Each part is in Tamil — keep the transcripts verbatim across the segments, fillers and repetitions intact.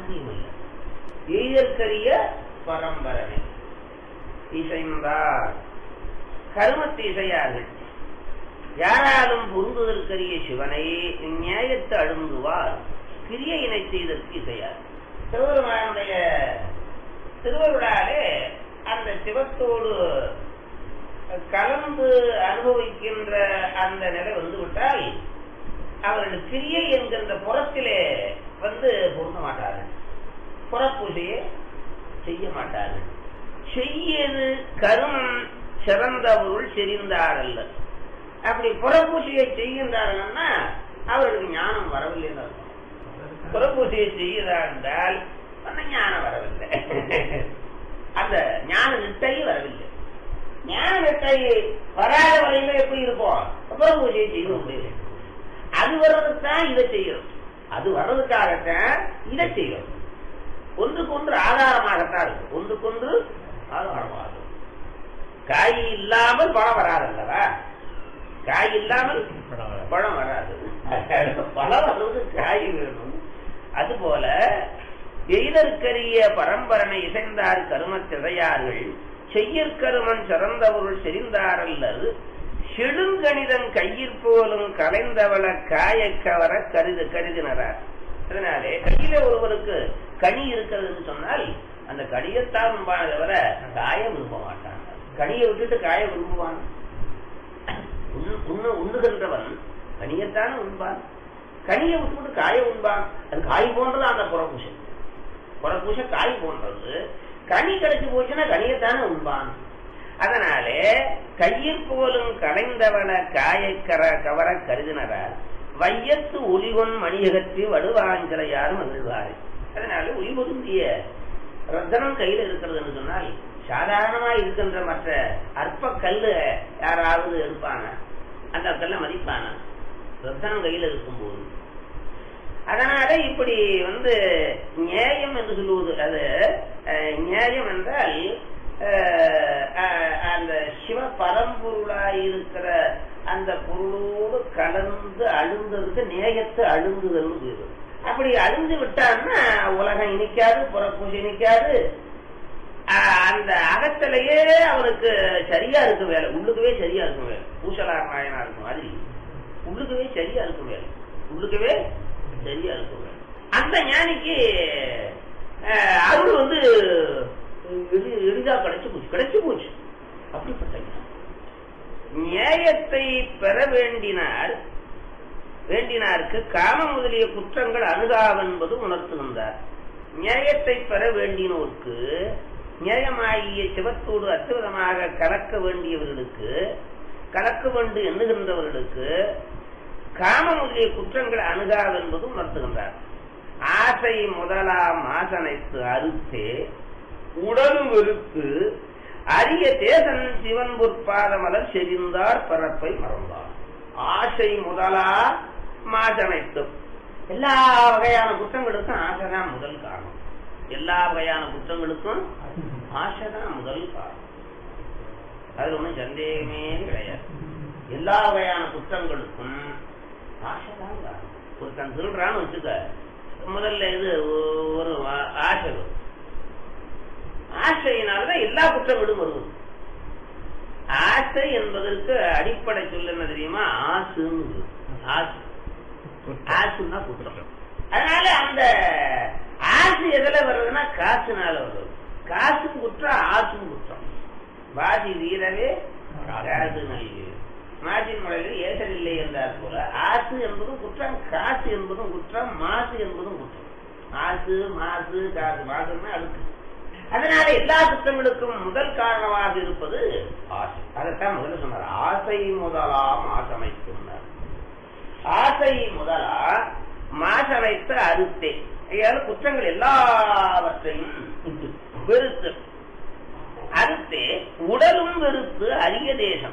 சாத்தியம் இல்லை. எய்தற்கரிய பரம்பரனை இசைந்தார் கருமத்தை இசையார்கள். யாராலும் பொருந்துதற்கரிய சிவனை நியாயத்தை அழுந்துவார் கிரியையினை செய்தற்கு இசையார். சிவபெருமானுடைய திருவருளாலே அந்த சிவத்தோடு கலந்து அனுபவிக்கின்ற அந்த நிலை வந்து விட்டால் அவர்கள் கிரியை என்கின்ற புறத்திலே வந்து பொருந்த மாட்டார்கள், புறப்பூஜையை செய்ய மாட்டார்கள். செய்யது கருமம் சிறந்த பொருள் செறிந்தாரல்ல. அப்படி புறப்பூசையை செய்கின்றார்கள்னா அவர்களுக்கு ஞானம் வரவில்லை. புறப்பூசையை செய்கிறார் என்றால் அந்த ஞானம் வரவில்லை, அந்த ஞான நிட்டை வரவில்லை. ஞான நிட்டை வராத வரையில எப்படி இருப்போம்? புறப்பூசையை செய்ய முடியல. அது வர்றதுக்குத்தான் இதை செய்யணும், அது வர்றதுக்காகத்தான் இதை செய்யணும். ஒன்றுக்கு ஒன்று ஆதாரமாகத்தான் இருக்கும், ஒன்றுக்கொன்று ஆதாரமாக. காய் இல்லாமல் பழம் வராது அல்லவா? காய் இல்லாமல் பழம் வராது, பழம் வர்றது காய் வேணும். அதுபோல எய்தற்கரிய பரம்பரனை இசைந்தார் கருமத்திழையார்கள் செய்யற்கருமன் சிறந்த பொருள் செறிந்தாரல்லது செழுங்கணிதன் கையிற்போலும் கலைந்தவள காய கவர கருது கருதினார். அதனாலே கையில ஒருவருக்கு கனி இருக்கிறதுன்னு சொன்னால் அந்த கனியத்தான் விரும்பான தவிர காய விரும்ப மாட்டான். கனியை விட்டுட்டு காய விரும்புவான். உண்ணுகின்றவன் கனியத்தான உண்பான், கனியை விட்டுவிட்டு காய உண்பான். அது காய் போன்றது அந்த புறப்பூசை. புறப்பூசை காய் போன்றது. கனி கிடைச்சு போச்சுன்னா கனியத்தான உண்பான். அதனாலே கையில் போலும் கலைந்தவன காய கர கவர கருதினார் வையத்து ஒளிவன் மணியகற்றி வடுவாஞ்சலையார் மகிழ்வாரு. அதனால ஒளி பொருந்திய ரத்தனம் கையில் இருக்கிறது என்று சொன்னால் சாதாரணமா இருக்கின்ற மற்ற அற்ப கல்லு யாராவது எடுப்பான, அந்த கல்ல மதிப்பான ரத்தனம் கையில் இருக்கும்போது. அதனால இப்படி வந்து நியாயம் என்று சொல்லுவது, அது நியாயம் என்றால் அந்த சிவ பரம்பொருளாய் இருக்கிற அந்த பொருளோடு கலந்து அழுந்ததுக்கு நேயத்தை அழுந்துதல். அப்படி அழுந்து விட்டான்னா உலகம் இனிக்காது, புறப்பூசி இனிக்காது. அந்த அகத்திலேயே அவனுக்கு சரியா இருக்கும் வேலை, உள்ளுக்கவே சரியா இருக்கும் வேலை. பூசலார் நாயனா இருக்கும் மாதிரி உள்ளுக்கவே சரியா இருக்கும் வேலை, உள்ளுக்கவே சரியா இருக்கும் வேலை. அந்த ஞானிக்கு அருள் வந்து எளிதா கிடைச்சு போச்சு, கிடைச்சு போச்சு. அப்படிப்பட்ட நியாயத்தை பெற வேண்டினார் வேண்டினாருக்கு காம முதலிய குற்றங்கள் அணுகாவென்பது உணர்த்துகின்றார். நியாயத்தை பெற வேண்டினோருக்கு, நியாயமாகிய சிவத்தோடு அற்புதமாக கலக்க வேண்டியவர்களுக்கு, கலக்க வேண்டும் எண்ணுகின்றவர்களுக்கு காம முதலிய குற்றங்கள் அணுகாவென்பது உணர்த்துகின்றார். ஆசை முதலாம் ஆசனைத்து அறுத்தே உடலும் வெறுத்து அரிய தேசன் சிவன் பொற்பாதமலர் செறிந்தார் பரப்பை மறந்தார். ஆசை முதலா மாசனைத்தும் எல்லா வகையான குற்றங்களுக்கும் ஆசைதான் முதல் காரணம். எல்லா வகையான குற்றங்களுக்கும் ஆசைதான் முதல் காரணம். அது ஒன்றும் சந்தேகமே கிடையாது. எல்லா வகையான குற்றங்களுக்கும் ஆசைதான் காரணம். ஒருத்தன் திருடுறான்னு வச்சுக்க, முதல்ல இது ஒரு ஆசை. ஆசையினால்தான் எல்லா குற்றங்களும் வருவது. ஆசை என்பதற்கு அடிப்படை சொல்ல என்ன தெரியுமா? ஆசுன்னு. ஆசு ஆசுன்னா குற்றம். அதனால அந்த ஆசு எதுல வருதுன்னா காசுனால வருது. காசும் குற்றம், ஆசும் குற்றம். வாசி வீரவே காசு நல்கி மாசின் முறையில் ஏசல் இல்லை என்றார் போல ஆசு என்பதும் குற்றம், காசு என்பதும் குற்றம், மாசு என்பதும் குற்றம். ஆசு மாசு காசு, மாசுன்னா அழுக்கு. அதனால எல்லா குற்றங்களுக்கும் முதல் காரணமாக இருப்பது ஆசை. அதைத்தான் முதல்ல சொன்னார். ஆசை முதலா மாசமைத்து. ஆசை முதலா மாசமைத்து அறுத்தே. குற்றங்கள் எல்லாவற்றையும் வெறுத்து அறுத்தே உடலும் வெறுத்து அரிய தேசம்.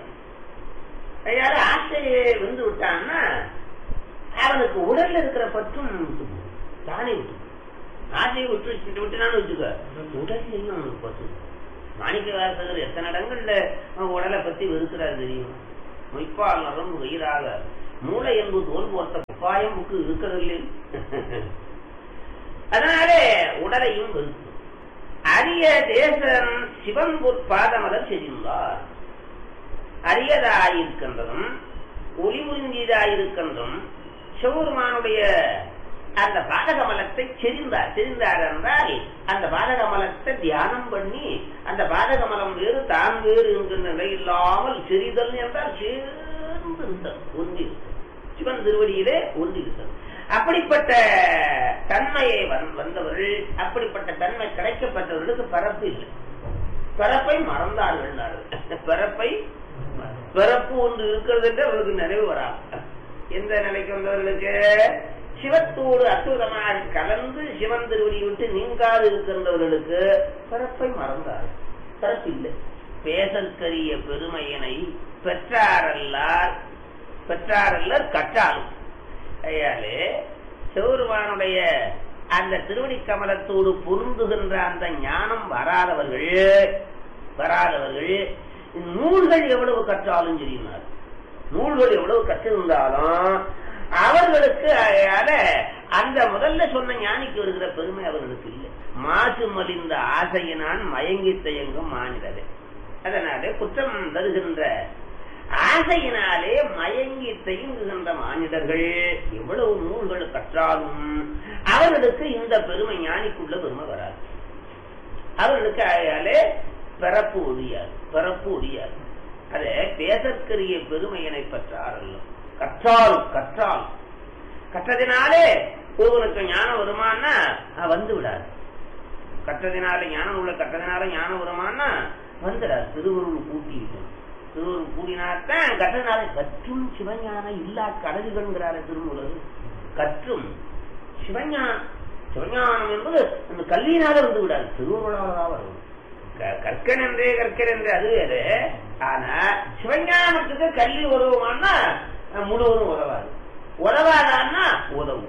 ஆசையை விருந்து விட்டான்னா அவனுக்கு உடல்ல இருக்கிற பற்றும் தானே விட்டு, ஆசையை விட்டு விட்டுனான்னு வச்சுக்க, உடல்லையும் அவனுக்கு பற்று. மாணிக்க வாசகர் எத்தனை இடங்கள்ல உடலை பத்தி வெறுக்கிறார் தெரியும். மொய்ப்பால் நரம்பு வயிறாக மூளை என்பது தோல் போர்த்த உபாயம் புக்கு இருக்கிறதில்லை. அதனாலே உடலையும் வெறுத்து அரிய தேசன் சிவன் பொற்பாதமலர் செறிந்தார். அரியதாயிருக்கின்றதும் ஒளி புரிந்தியதாயிருக்கின்றும் சிவபெருமானுடைய அந்த பாதகமலத்தை செறிந்தார். செறிந்தார் என்றால் அந்த பாதகமலத்தை தியானம் பண்ணி அந்த பாதகமலம் வேறு தான் வேறு என்கின்ற நிலை இல்லாமல் செறிதல் என்றால் சேர்ந்து இருத்தல், ஒன்றிருத்தல், சிவன் திருவடியிலே ஒன்றிருத்தல். அப்படிப்பட்ட தன்மையை வந்தவர்கள், அப்படிப்பட்ட தன்மை கிடைக்கப்பட்டவர்களுக்கு பரப்பு இல்லை. பிறப்பை மறந்தார்கள். பிறப்பை பிறப்பு ஒன்று இருக்கிறது என்று அவர்களுக்கு நிறைவு வராது. எந்த நிலைக்கு வந்தவர்களுக்கு சிவத்தோடு அற்புதமாக கலந்து சிவன் திருவடி விட்டு நீங்காது இருக்கின்றவர்களுக்கு பிறப்பை மறந்தார்கள். பிறப்பு இல்லை. பேசற்கரிய பெருமையினை பெற்றாரல்லார் பெற்றாரல்லார் கற்றாலும். ஐயாலே சிவபெருமானுடைய அந்த திருவடி கமலத்தோடு பொருந்துகின்ற அந்த ஞானம் வராதவர்கள் வராதவர்கள் நூல்கள் எவ்வளவு கற்றாலும் தெரியுமாறு, நூல்கள் எவ்வளவு கற்றிருந்தாலும் அவர்களுக்கு அந்த முதல்ல சொன்ன ஞானிக்கு வருகிற பெருமை அவர்களுக்கு இல்லை. மாசு மலிந்த ஆசையினான் மயங்கி தயங்கும் மாநிலரே. அதனாலே குற்றம் தருகின்ற ஆசையினாலே மயங்கி தயங்குகின்ற மானிடர்கள் எவ்வளவு நூல்கள் கற்றாலும் அவர்களுக்கு இந்த பெருமை ஞானிக்குள்ள பெருமை வராது. அவர்களுக்கு ஆகையாலே பிறப்பு ஒழியாது, பிறப்பு ஒழியாது. அதே பேசற்கரிய பெருமையினை பெற்றாரல்ல. கற்றால் கற்றால் கற்றதினாலே ஒருவனுக்கு ஞானம் வருமானா வந்து விடாது. கற்றதினாலே ஞானம் உள்ள கற்றதினால ஞானம் வருமானா வந்துடாது. திருவருள் கூட்டிவிடும். திருவருள் கூடினாத்தான் கற்றதினால கற்றும் சிவஞானம் இல்லா கடல்கள்ங்கிறார திருமூலர். கற்றும் சிவஞானம், சிவஞானம் என்பது அந்த கல்வியினால வந்து விடாது, திருவருளாக வரும். கற்கன் என்றே கற்கன் என்று அது வேறு. ஆனா சிவஞானத்துக்கு கல்வி உதவுமானா முழுவதும் உதவாது. உதவாதான்னா உதவும்.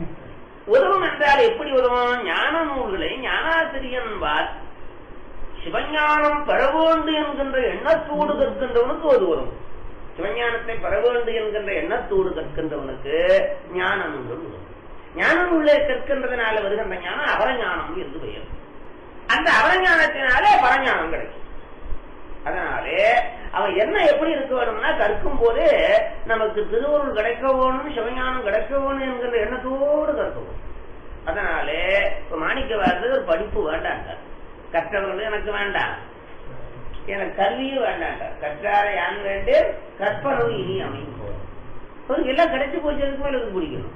உதவும் என்றால் எப்படி உதவும்? ஞான நூல்களை ஞானாசிரியன்பால் சிவஞானம் பெற வேண்டும் என்கின்ற எண்ணத்தோடு கற்கின்றவனுக்கு அது வரும். சிவஞானத்தை பெற வேண்டும் என்கின்ற எண்ணத்தோடு கற்கின்றவனுக்கு ஞான நூல்கள் வரும். ஞான நூலை கற்கின்றதுனால வருகின்ற ஞானம் அபரஞானம் என்று பெயர். அந்த அபரஞானத்தினாலே பரஞானம் கிடைக்கும். அதனாலே அவன் என்ன எப்படி இருக்க வேணும்னா கற்கும் போது நமக்கு திருவருள் கிடைக்க வேணும், சிவஞானம் கிடைக்க வேணும் என்கின்ற எண்ணத்தோடு கற்கவும். அதனாலே இப்ப மாணிக்க வாசகர் படிப்பு வேண்டாண்டார். கற்றவர்கள் எனக்கு வேண்டாம், எனக்கு கல்வியும் வேண்டாண்டார். கற்றாரை யான் வேண்டு கற்பனவு இனி அமையும் போதும். அவருக்கு எல்லாம் கிடைச்சு போச்சு, அதுக்கு மேல எனக்கு பிடிக்கணும்.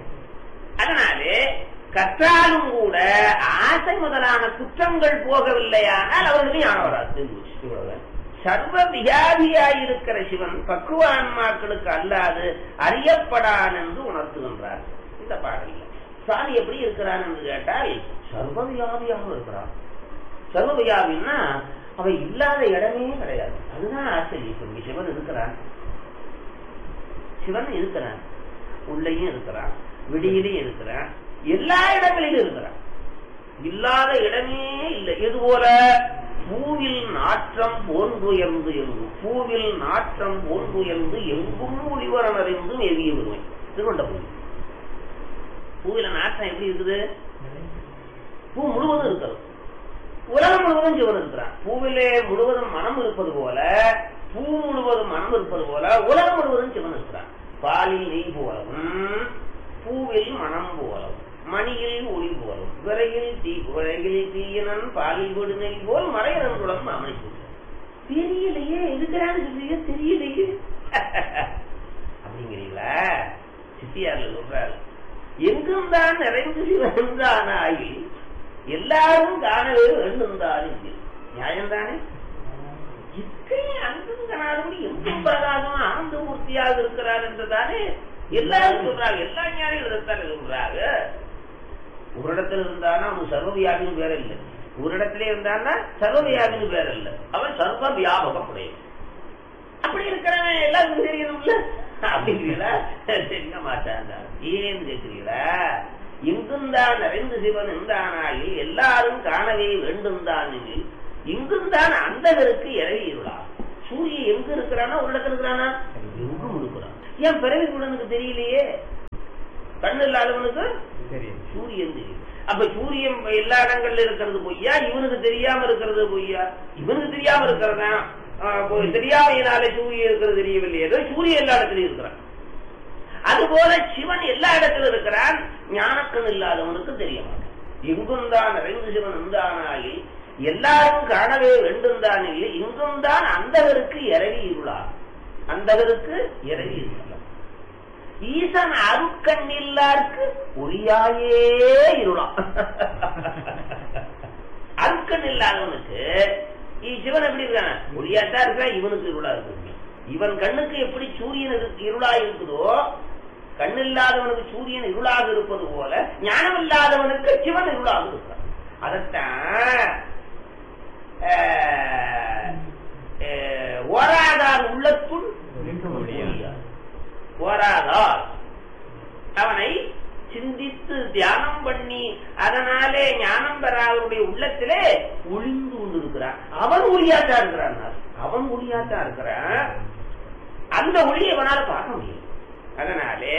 அதனாலே கற்றாலும் கூட ஆசை முதலான குற்றங்கள் போகவில்லையானால் அவர்களுக்கு ஞானம் வராது. சர்வ வியாதியாயிருக்கிற சிவன் பக்குவ ஆன்மாக்களுக்கு அல்லாது அறியப்படான் என்று உணர்த்துகின்றார் இந்த பாடலில். சுவாமி எப்படி இருக்கிறான் என்று கேட்டால் சர்வ வியாதியாக இருக்கிறான். சர்வ வியாதின்னா அவை இல்லாத இடமே கிடையாது. அதுதான் ஆச்சரியம். சிவன் இருக்கிறான், சிவன் இருக்கிறான், உள்ளேயும் இருக்கிறான், விடியிலையும் இருக்கிறான், எல்லா இடங்களிலும் இருக்கிறான். இல்லாத இடமே இல்லை. இது போல பூவில் நாற்றம் போன்றுயர்ந்து எங்கும், பூவில் நாற்றம் போன்றுயர்ந்து எங்கும் ஒளிவரன் அறிந்தும் எரிய விடுமை. திருவண்ணபுரி பூவில நாற்றம் எப்படி இருக்குது? பூ முழுவதும் இருக்கிறது. உலகம் முழுவதும் சிவன் இருக்கிறான். பூவிலே முழுவதும் மனம் இருப்பது போல, பூ முழுவதும் மனம் இருப்பது போல உலகம் முழுவதும் சிவன் இருக்கிறான். பாலில் நெய் போலவும், பூவில் மனம் போலவும், மணியில் ஒளி போலும், விரையில் தீ விரையில் தீயினன் பாலில் விடு நெய் போல் மறையனன்குடன் அமைப்பு. தெரியலையே, இருக்கிறான்னு சொல்லியே தெரியலையே அப்படிங்கிறீங்களா? சித்தியார்ல சொல்றாரு, எங்கும் தான் நிறைந்து சிவன் ஆகி எல்லாரும் காணவே வேண்டும்தான். நியாயம்தானே? அங்கும் காணாதபடி எங்கும் பிரகாசம் ஆனந்த மூர்த்தியாக இருக்கிறார் என்றுதானே எல்லாரும் சொல்றாங்க. எல்லா ஞானிகள் இருந்தானே சொல்றாங்க. ஒரு இடத்துல இருந்தானா அவன் சர்வவியாபின்னு பேர இல்லை, ஒரு இடத்துல இருந்தான்னா சர்வவியாபின்னு பேர இல்லை, அவன் சர்வ வியாபகம் உடையவன். அப்படி இருக்கிறவன் எல்லாருக்கும் தெரியணும்ல அப்படிங்கிறீங்களா? தெரிய மாட்டான். ஏன்னு கேட்கிறீங்களா? இங்கும் தான் நிறைந்து சிவன் இருந்தானாகி எல்லாரும் காணவே வேண்டும் தான். இங்கும் தான் அந்தகருக்கு இறவியுள்ளா. சூரியன் எங்க இருக்கிறானா ஒரு இடத்துல இருக்கிறானா? எங்கும் இருக்கிறான். ஏன் பிறவி குழனுக்கு தெரியலையே? கண்ணு இல்லாதவனுக்கு சூரியன் தெரியும். அப்ப சூரியன் எல்லா இடங்கள்ல இருக்கிறது பொய்யா, இவனுக்கு தெரியாம இருக்கிறது பொய்யா? இவனுக்கு தெரியாம இருக்கிறதா தெரியாமையினாலே சூரியன் இருக்கிறது தெரியவில்லை, ஏதோ சூரியன் எல்லா இடத்துலயும் இருக்கிறான். அதுபோல சிவன் எல்லா இடத்துல இருக்கிறான், ஞானக்கண் இல்லாதவனுக்கு தெரிய மாட்டான். எங்கும் தான் நிறைந்து சிவன் இருந்தானாகி எல்லாரும் காணவே வேண்டும் தான் இல்லை, இங்கும் தான் அந்தகருக்கு இரவி இருளா, அந்தகருக்கு இரவி இருளா. ஈசன் அருக்கண் இல்லாருக்கு ஒளியாயே இருளாம். அருக்கண் இல்லாதவனுக்கு சிவன் எப்படி இருக்கான? ஒளியாத்தான் இருக்கான், இவனுக்கு இருளா இருக்கு. இவன் கண்ணுக்கு எப்படி சூரியன் இருளா இருக்குதோ, கண் இல்லாதவனுக்கு சூரியன் இருளாக இருப்பது போல ஞானம் இல்லாதவனுக்கு சிவன் இருளாக இருக்கான். அதத்தான் ஓராதார் உள்ளத்துள் ஓராதார் அவனை சிந்தித்து தியானம் பண்ணி அதனாலே ஞானம் பெறாதவருடைய உள்ளத்திலே ஒளிந்து கொண்டிருக்கிறான். அவன் ஒளியாத்தான் இருக்கிறான், அவன் ஒளியாத்தான் இருக்கிறான். அந்த ஒளியை அவனால பார்க்க முடியும். அதனாலே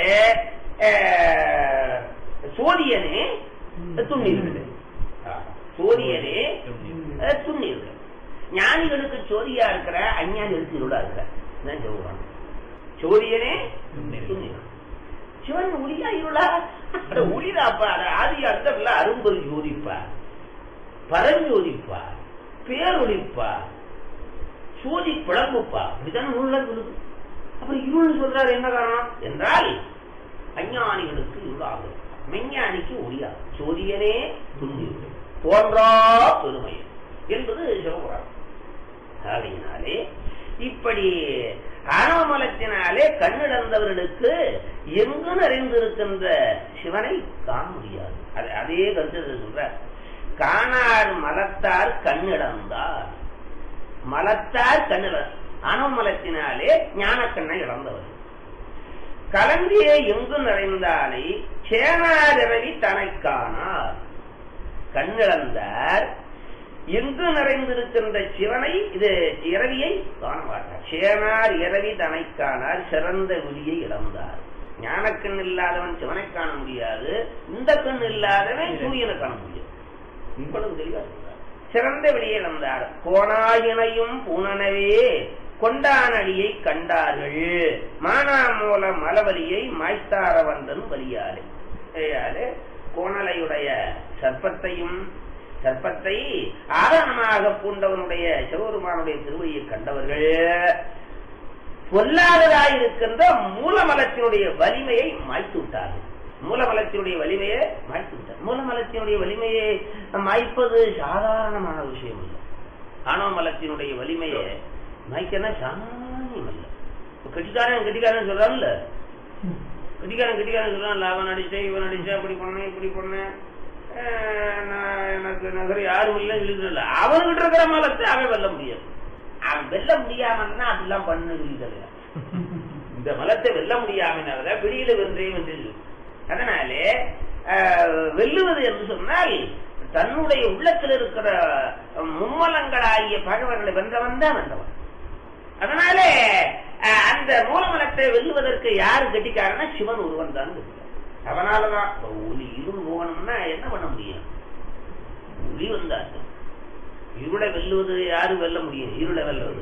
சோதியனே துண்ணீர்கள், சோதியனே துண்ணீர்கள். ஞானிகளுக்கு சோதியா இருக்கிற, அஞ்ஞானிகளுக்கு இருளா இருக்கிற சொல்றான். சோதியனே துண்ணீர்கள். சிவன் ஒளியா இருளா? ஒளிதாப்பா, ஆதி அர்த்தம்ல அரும்பொருள் ஜோதிப்பா, பரஞ்சோதிப்பா, பேரொழிப்பா, சோதி பிளம்புப்பா, அப்படித்தான் நூல்ல சொல்லுது. அப்புறம் இருள் சொல்றாரு, என்ன காரணம் என்றால் அஞ்ஞானிகளுக்கு இருளாகும், மெஞ்ஞானிக்கு ஒளியாகும். சோதியனே துணிவு தோன்றா பெருமை என்பது சிவபுராணம். ஆகையினாலே இப்படி ஆணவமலத்தினாலே கண்ணிழந்தவர்களுக்கு எங்கு நிறைந்திருக்கின்ற சிவனை காண முடியாது. அதே கருத்து சொல்ற, காணார் மலத்தார் கண்ணிழந்தார். மலத்தார் கண்ணிழ ஆணவமலத்தினாலே ஞான கண்ணை இழந்தவர். கலந்தியே எங்கு நிறைந்தாலே சேனாரவி தனை காணார். கண்ணிழந்தார் எங்கு நிறைந்திருக்கின்ற சிவனை, இது இரவியை காண மாட்டார். சேனார் இரவி தனை காணார், சிறந்த ஒளியை இழந்தார். ஞானக்கண் இல்லாதவன் சிவனை காண முடியாது, இந்த கண் இல்லாதவன் சூரியனை காண முடியாது. இவ்வளவு தெளிவா சொல்றார். சிறந்த வெளியை இழந்தார். கோணாயினையும் பூனனவே கொண்டானடியை கண்டார்கள், மானாமூல மலவலியை மாய்த்தாரவந்தன் வலியாலே. கோணலையுடைய சர்ப்பத்தையும் சர்ப்பத்தை ஆரணமாக பூண்டவனுடைய சிவபெருமானுடைய திருவடியை கண்டவர்கள் பொல்லாததாயிருக்கின்ற மூலமலத்தினுடைய வலிமையை மாய்த்து விட்டார்கள். மூலமலத்தினுடைய வலிமையை மாய்த்து விட்டார். மூலமலத்தினுடைய வலிமையை மாய்ப்பது சாதாரணமான விஷயம் இல்லை. ஆணவமலத்தினுடைய வலிமையை மாய்க்கனா சாமானியம் இல்லை. கட்டிக்காரன் கட்டிக்காரன் சொல்றான்ல, கட்டிக்காரன் கட்டிக்காரன் சொல்றான்ல, அவன் அடிச்சேன் இவன் அடிச்சேன், இப்படி பண்ணேன் இப்படி பண்ணேன், எனக்கு நகர் யாரும் இல்லை இழுக்கல. அவன்கிட்ட இருக்கிற மலத்தை அவன் வெல்ல முடியாது. அவன் வெல்ல முடியாமன்னா அதெல்லாம் பண்ண இழுக்கல. இந்த மலத்தை வெல்ல முடியாமனால வெளியில வென்றே வந்து. அதனாலே வெல்லுவது என்று சொன்னால் தன்னுடைய உள்ளத்தில் இருக்கிற மும்மலங்களாகிய பகவர்களை வென்றவன் தான் வென்றவன். அதனாலே அந்த மூலமலத்தை வெல்லுவதற்கு யாரு கட்டிக்காரன்னா சிவன் ஒருவன் தான் கட்டிக்காரன். அவனாலதான் ஒளி இருள் போகணும்னா என்ன பண்ண முடியும்? ஒளி வந்தாச்சு. இருளை வெல்லுவது யாரு வெல்ல முடியும்? இருளை வெல்லுவது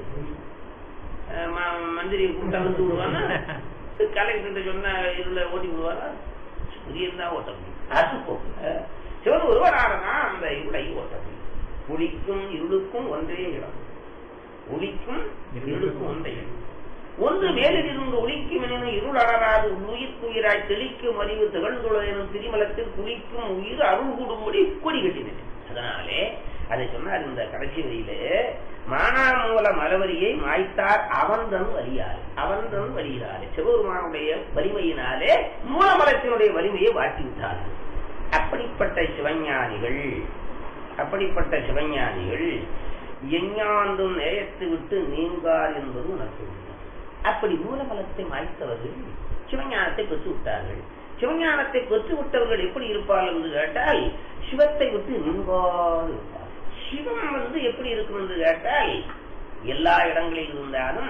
மந்திரி கூட்டம் வந்து விடுவானா? கலெக்டர் சொன்னா இருளை ஓட்டி விடுவாரா? சூரியன் தான் ஓட்ட முடியும். அது போக சிவன் ஒருவரானா அந்த இருளை ஓட்ட முடியும். ஒளிக்கும் இருளுக்கும் ஒன்றே இடம். ஒளிக்கும் இருளுக்கும் ஒன்றே இடம். ஒன்று மேலிருந்து ஒளிக்கும் எனும் இருள் அடராது உயிர்க்குயிராய் தெளிக்கும் அறிவு திகழ்ந்துள்ள எனும் திரிமலத்தில் குளிக்கும் உயிர் அருள் கூடும்படி கொடி கட்டினேன். அதனாலே அதை சொன்னார் இந்த கடைசி வரியிலே, மானாமூல மலவரியை மாய்த்தார் அவன்தன் வலியார். அவன்தன் வலியினாலே சிவபெருமானுடைய வலிமையினாலே மூலமலத்தினுடைய வலிமையை வாட்டி விட்டார்கள். அப்படிப்பட்ட சிவஞானிகள் அப்படிப்பட்ட சிவஞானிகள் எஞ்ஞாண்டும் நேயத்து விட்டு நீங்கார் என்பது உனக்கு. அப்படி மூலமலத்தை மாய்த்தவர்கள் சிவஞானத்தை பெற்று விட்டார்கள். சிவஞானத்தை பெற்று விட்டவர்கள் எப்படி இருப்பார்கள் என்று கேட்டால் சிவத்தை விட்டு நீங்காது இருப்பார்கள். சிவம் வந்து எப்படி இருக்கும் என்று கேட்டால் எல்லா இடங்களில் இருந்தாலும்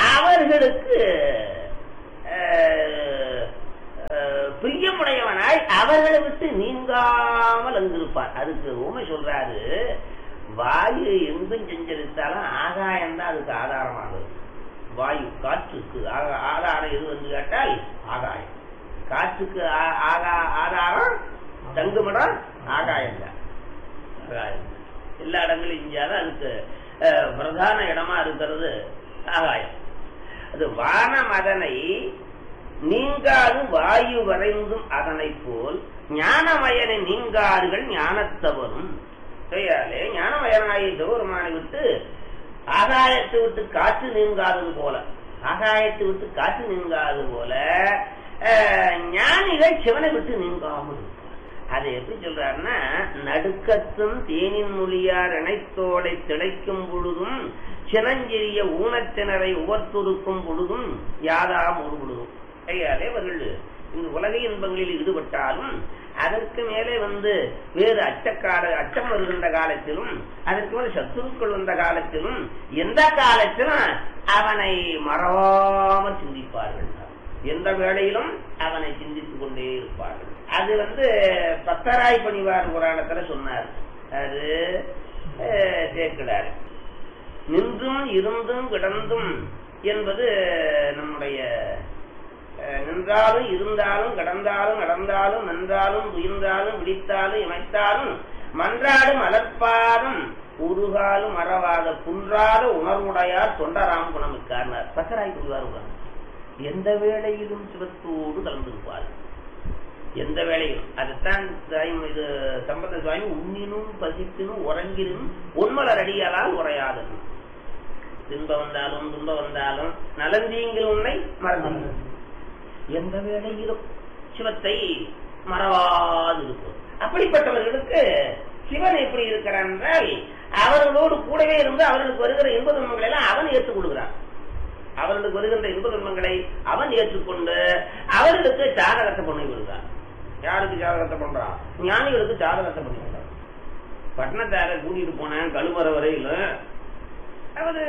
அவர்களுக்கு பிரியமுடையவனாய் அவர்களை விட்டு நீங்காமல் அங்கிருப்பார். அதுக்கு ஊமை சொல்றாரு, வாயு எங்கும் செஞ்சரித்தாலும் ஆகாயம் தான் அதுக்கு ஆதாரமானது. வாயு காற்றுக்கு ஆதாரம் எது வந்து கேட்டால் ஆகாயம். காற்றுக்கு ஆதாரம் தங்குமிடம் ஆகாயம் தான். ஆகாயம் எல்லா இடங்களும் இஞ்சாலும் அதுக்கு பிரதான இடமா இருக்கிறது ஆகாயம். அது வானம் அதனை நீங்காது வாயு வரைந்தும் அதனை போல் ஞானமயனை நீங்கார்கள் ஞானத்தவரும். ஞானமயனாய சிவபெருமானை விட்டு ஆகாயத்தை விட்டு காற்று நீங்காதது போல, ஆகாயத்தை விட்டு காற்று நீங்காதது போல ஞானிகள் சிவனை விட்டு நீங்காமல். அதை எப்படி சொல்றாருன்னா, நடுக்கத்தும் தேனின் மொழியார் இணைத்தோடை திளைக்கும் பொழுதும் சினஞ்செறிய ஊனத்தினரை உவர்த்துருக்கும் பொழுதும் யாதாம் ஒரு பொழுதும். கையாலே அவர்கள் இந்த உலக இன்பங்களில் ஈடுபட்டாலும் அதற்கு மேலே வந்து வேறு அச்சக்கால அச்சம் வருகின்ற காலத்திலும் அதற்கு மேலே சத்துருக்கள் வந்த காலத்திலும் எந்த காலத்திலும் அவனை மறவாமல் சிந்திப்பார்கள். எந்த வேளையிலும் அவனை சிந்தித்துக் கொண்டே இருப்பார்கள். அது வந்து பத்தராய் பணிவார் புராணத்துல சொன்னார். அது சேர்க்கிறார். நின்றும் இருந்தும் கிடந்தும் என்பது நம்முடைய நின்றாலும் இருந்தாலும் கடந்தாலும் நடந்தாலும் நின்றாலும் உயிர்ந்தாலும் விழித்தாலும் இமைத்தாலும் மன்றாடும் அலற்பாடும் உருகாலும் மறவாத குன்றாத உணர்வுடையார் தொண்டராம் குணமிக்கார். பத்தராய் பணிவார் எந்த வேளையிலும் சிவத்தோடு கலந்திருப்பார். எந்த வேளையும் அதுதான் இது சம்பந்த சுவாமி உண்ணினும் பசிப்பினும் உறங்கினும் உண்மலர் அடியாலால் உரையாதது. துன்ப வந்தாலும் துன்ப வந்தாலும் நலந்தீங்கில் உன்னை மறந்து எந்த வேளையிலும் சிவத்தை மறவாது இருக்கும். அப்படிப்பட்டவர்களுக்கு சிவன் எப்படி இருக்கிறான் என்றால், அவர்களோடு கூடவே இருந்து அவர்களுக்கு வருகிற இன்ப துன்பங்களை எல்லாம் அவன் ஏற்றுக் கொடுக்கிறான். அவர்களுக்கு வருகின்ற இன்ப துன்பங்களை அவன் ஏற்றுக்கொண்டு அவர்களுக்கு ஜாதகத்தை பண்ணி விடுறான். யாருக்கு ஜாதகத்தை பண்றான்? ஞானிகளுக்கு ஜாதகத்தை பண்ணி விடுறான். பட்டணத்தார கூட்டிட்டு போனேன் கழுமர வரையில, அவரு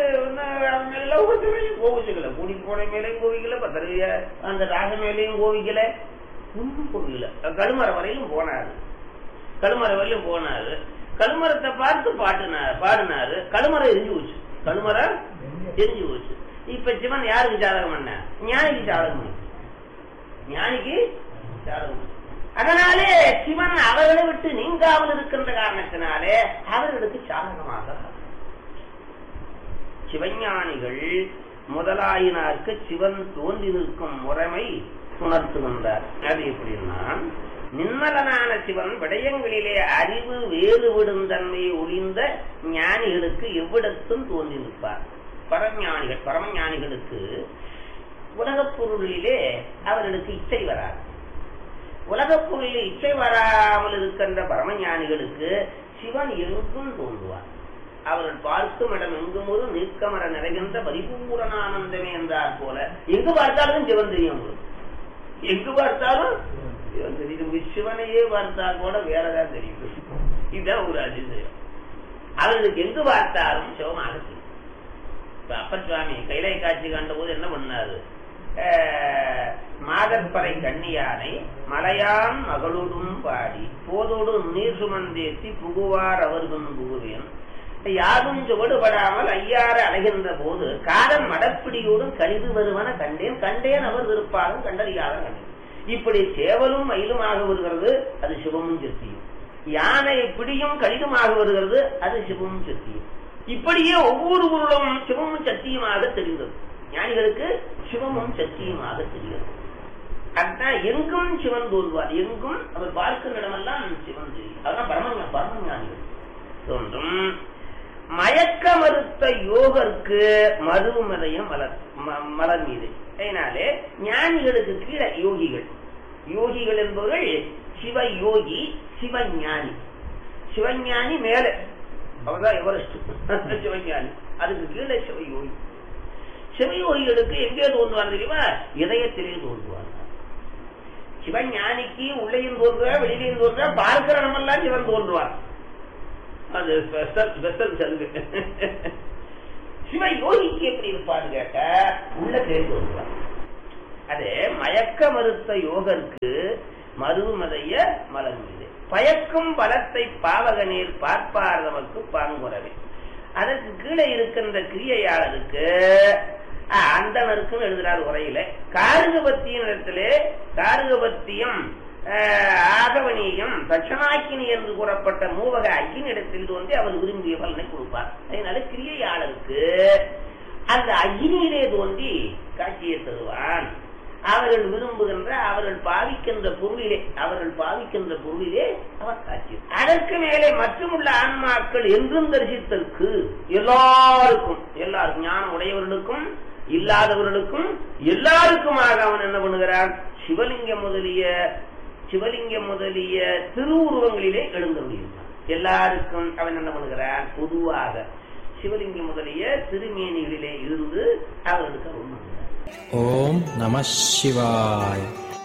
கோவிச்சுக்கல, கூட்டிட்டு போன மேலையும் கோவிக்கல, பத்திரைய அந்த ராக மேலையும் கோவிக்கல, ஒன்றும் கோவிக்கல. கழுமர வரையிலும் போனாரு. கழுமர வரையிலும் போனாரு. கழுமரத்தை பார்த்து பாட்டுனாரு பாடினாரு. கழுமரம் எரிஞ்சு போச்சு. கழுமரம் எரிஞ்சு போச்சு. இப்ப சிவன் யாருக்கு ஜாதகம் பண்ண? ஞானிக்கு ஜாதகம் பண்ண. ஞானிக்கு ஜாதகம். அதனாலே சிவன் அவர்களை விட்டு நீங்காமல் இருக்கின்ற காரணத்தினாலே அவர்களுக்கு சாதகமாக சிவஞானிகள் முதலாயினாருக்கு சிவன் தோன்றி நிற்கும் முறைமை உணர்த்துகின்றார். அது எப்படின்னா, நிம்மலனான சிவன் விடயங்களிலே அறிவு வேறுவிடும் தன்மையை ஒளிந்த ஞானிகளுக்கு எவ்விடத்தும் தோன்றி நிற்பார். பரஞானிகள் பரமஞானிகளுக்கு உலகப் பொருளிலே அவர்களுக்கு இச்சை வராது. உலகப் பொருளிலே இச்சை வராமல் இருக்கின்ற பரமஞானிகளுக்கு சிவன் எங்கும் தோன்றுவார். அவர்கள் பார்க்கும் இடம் எங்கும் ஒரு நீக்கமர நிறைகின்ற பரிபூரணானந்தமே என்றார் போல எங்கு பார்த்தாலும் சிவன் தெரியும். எங்கு பார்த்தாலும் சிவன் தெரியும். சிவனையே பார்த்தால் கூட வேறதான் தெரியும். இதுதான் ஒரு அதிசயம். அவர்களுக்கு எங்கு பார்த்தாலும் சிவமாக தெரியும். அப்பர் சுவாமி கைலை காட்சி கண்ட போது என்ன பண்ணாரு? மாதற்பறை கண்ணியானை மலையான் மகளோடும் பாடி போதோடு நீர் சுமந்தேற்றி புகுவார் அவர்கள் புகுவேன் யாரும் சுவடுபடாமல் ஐயாறு அலைகின்ற போது காதன் மடப்பிடியோடும் கழிவு வருவன கண்டேன் கண்டேன் அவர் விருப்பாலும் கண்டறியாத கண்டேன். இப்படி சேவலும் மயிலுமாக வருகிறது, அது சிவமும் சக்தியும். யானை பிடியும் கழிதுமாக வருகிறது, அது சிவமும் சக்தியும். இப்படியே ஒவ்வொரு பொருளும் சிவமும் சக்தியுமாக தெரிகிறது. ஞானிகளுக்கு சிவமும் சக்தியுமாக தெரிகிறது. அதுதான் எங்கும் சிவன் தோல்வார். எங்கும் அவர் பார்க்கும் இடமெல்லாம் சிவன் தெரியும். அதுதான் பரம பரம ஞானிகள் தோன்றும். மயக்க மறுத்த யோகருக்கு மருமதையும் மலர் மலர் மீது. அதனாலே ஞானிகளுக்கு கீழே யோகிகள். யோகிகள் என்பவர்கள் சிவ யோகி சிவஞானி. சிவஞானி மேலே அவர்தான் எவரெஸ்ட் சிவஞானி. அதுக்கு கீழே சிவயோகி. சிவயோகிகளுக்கு எங்கே தோன்றுவார் தெரியுமா? இதயத்திலே தோன்றுவார். சிவஞானிக்கு உள்ளேயும் தோன்றுவார், வெளியிலையும் தோன்றுவார். பார்க்கிற நம்மெல்லாம் சிவன் தோன்றுவார். அது ஸ்பெஷல் சலுகை. சிவ யோகிக்கு எப்படி இருப்பான்னு கேட்ட உள்ள தேர்ந்து வருவார். அது மயக்க மறுத்த யோகருக்கு மருமதைய மலர்மீது பயக்கும் பலத்தை பாவகநீர் பார்ப்பார் நமக்கு பாங்குறவே. அதற்கு கீழே இருக்கின்ற கிரியையாளருக்கு அந்தனருக்கும் எழுதுறார் உரையில. காருகபத்தியின் இடத்திலே காருகபத்தியம் ஆகவனியம் தட்சணாக்கினி என்று கூறப்பட்ட மூவக அக்கினிடத்தில் தோன்றி அவர் விரும்பிய பலனை கொடுப்பார். அதனால கிரியையாளருக்கு அந்த அக்னியிலே தோன்றி காட்சியை தருவான். அவர்கள் விரும்புகின்ற அவர்கள் பாவிக்கின்ற பொருளிலே அவர்கள் பாவிக்கின்ற பொருளிலே அவர் காட்சி. அதற்கு மேலே மற்றுமுள்ள ஆன்மாக்கள் என்றும் தரிசித்தற்கு எல்லாருக்கும் எல்லாருக்கும் ஞானம் உடையவர்களுக்கும் இல்லாதவர்களுக்கும் எல்லாருக்குமாக அவன் என்ன பண்ணுகிறான்? சிவலிங்கம் முதலிய சிவலிங்கம் முதலிய திருவுருவங்களிலே எழுந்தருளியிருந்தான். எல்லாருக்கும் அவன் என்ன பண்ணுகிறான்? பொதுவாக சிவலிங்கம் முதலிய திருமேனிகளிலே இருந்து அவர்களுக்கு அருள் பண்ணுகிறான். ஓம் நம சிவாய்.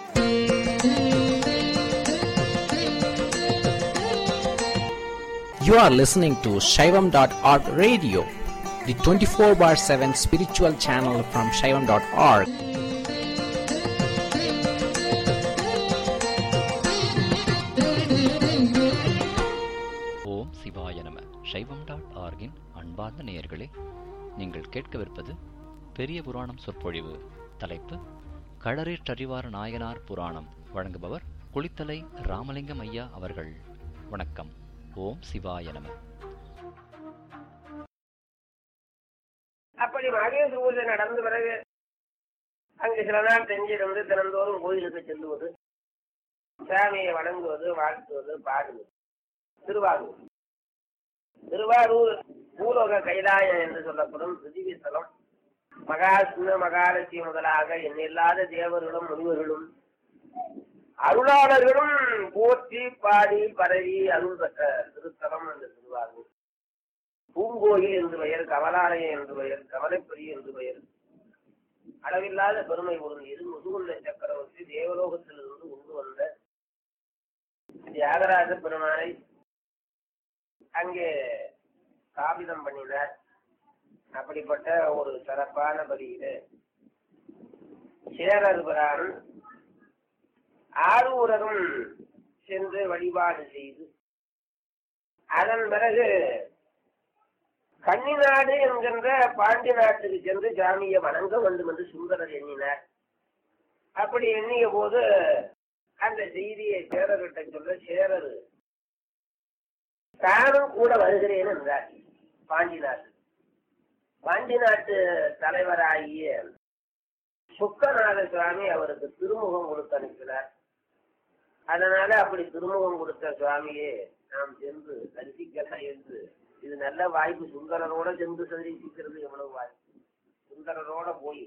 You are listening to Shaivam dot org radio, the twenty-four bar seven spiritual channel from Shaivam dot org. ஓம் சிவாய நம. சைவம் டாட் ஆர்கின் அன்பார்ந்த நேயர்களே, நீங்கள் கேட்கவிருப்பது பெரிய புராணம் சொற்பொழிவு. தலைப்பு களரேற்றறிவார் நாயனார் புராணம். வழங்குபவர் குளித்தலை ராமலிங்கம் ஐயா அவர்கள். வணக்கம். ஓம் சிவாய நம. அப்படி மகேஷ் பூஜை நடந்த பிறகு அங்கு சில நாள் தெஞ்சிருந்து தினந்தோறும் கோயிலுக்கு செல்லுவது, சாமியை வணங்குவது, வாழ்த்துவது, பாடுவது. திருவாரூர் திருவாரூர் பூலோக கைலாயம் என்று சொல்லப்படும் பிருத்திவிஸ்தலம். மகாசிம்ம மகாலட்சுமி முதலாக எண்ணில்லாத தேவர்களும் முனிவர்களும் அருளாளர்களும் போற்றி பாடி பரவி அருள் பெற்ற திருத்தலம் என்று திருவாரூர். பூங்கோயில் என்று பெயர், கமலாலயம் என்று பெயர், கமலைப்பரி என்று பெயர். அளவில்லாத பெருமை பொருந்தியது. முதுகுள்ள சக்கரவர்த்தி தேவலோகத்திலிருந்து கொண்டு வந்த தியாகராஜ பெருமானை அங்கே காபிதம் பண்ணினார். அப்படிப்பட்ட ஒரு சிறப்பான பலியில சேரர் பிரான் ஆரூரரும் சென்று வழிபாடு செய்து, அதன் பிறகு கன்னிநாடு என்கின்ற பாண்டி நாட்டுக்கு சென்று சாமியை வணங்க வேண்டும் என்று சுந்தரர் எண்ணினார். அப்படி எண்ணிய போது அந்த செய்தியை சேரர்கிட்ட சொல்ல, சேரர் தானும் கூட வருகிறேன் என்றார். பாண்டி நாட்டு பாண்டி நாட்டு தலைவராகிய சுக்கநாத சுவாமி அவருக்கு திருமுகம் கொடுத்து அனுப்பினார். அதனால அப்படி திருமுகம் கொடுத்த சுவாமியே நாம் சென்று தரிசிக்கலாம் என்று, இது நல்ல வாய்ப்பு. சுந்தரரோட சென்று தரிசிக்கிறது எவ்வளவு வாய்ப்பு. சுந்தரரோட போய்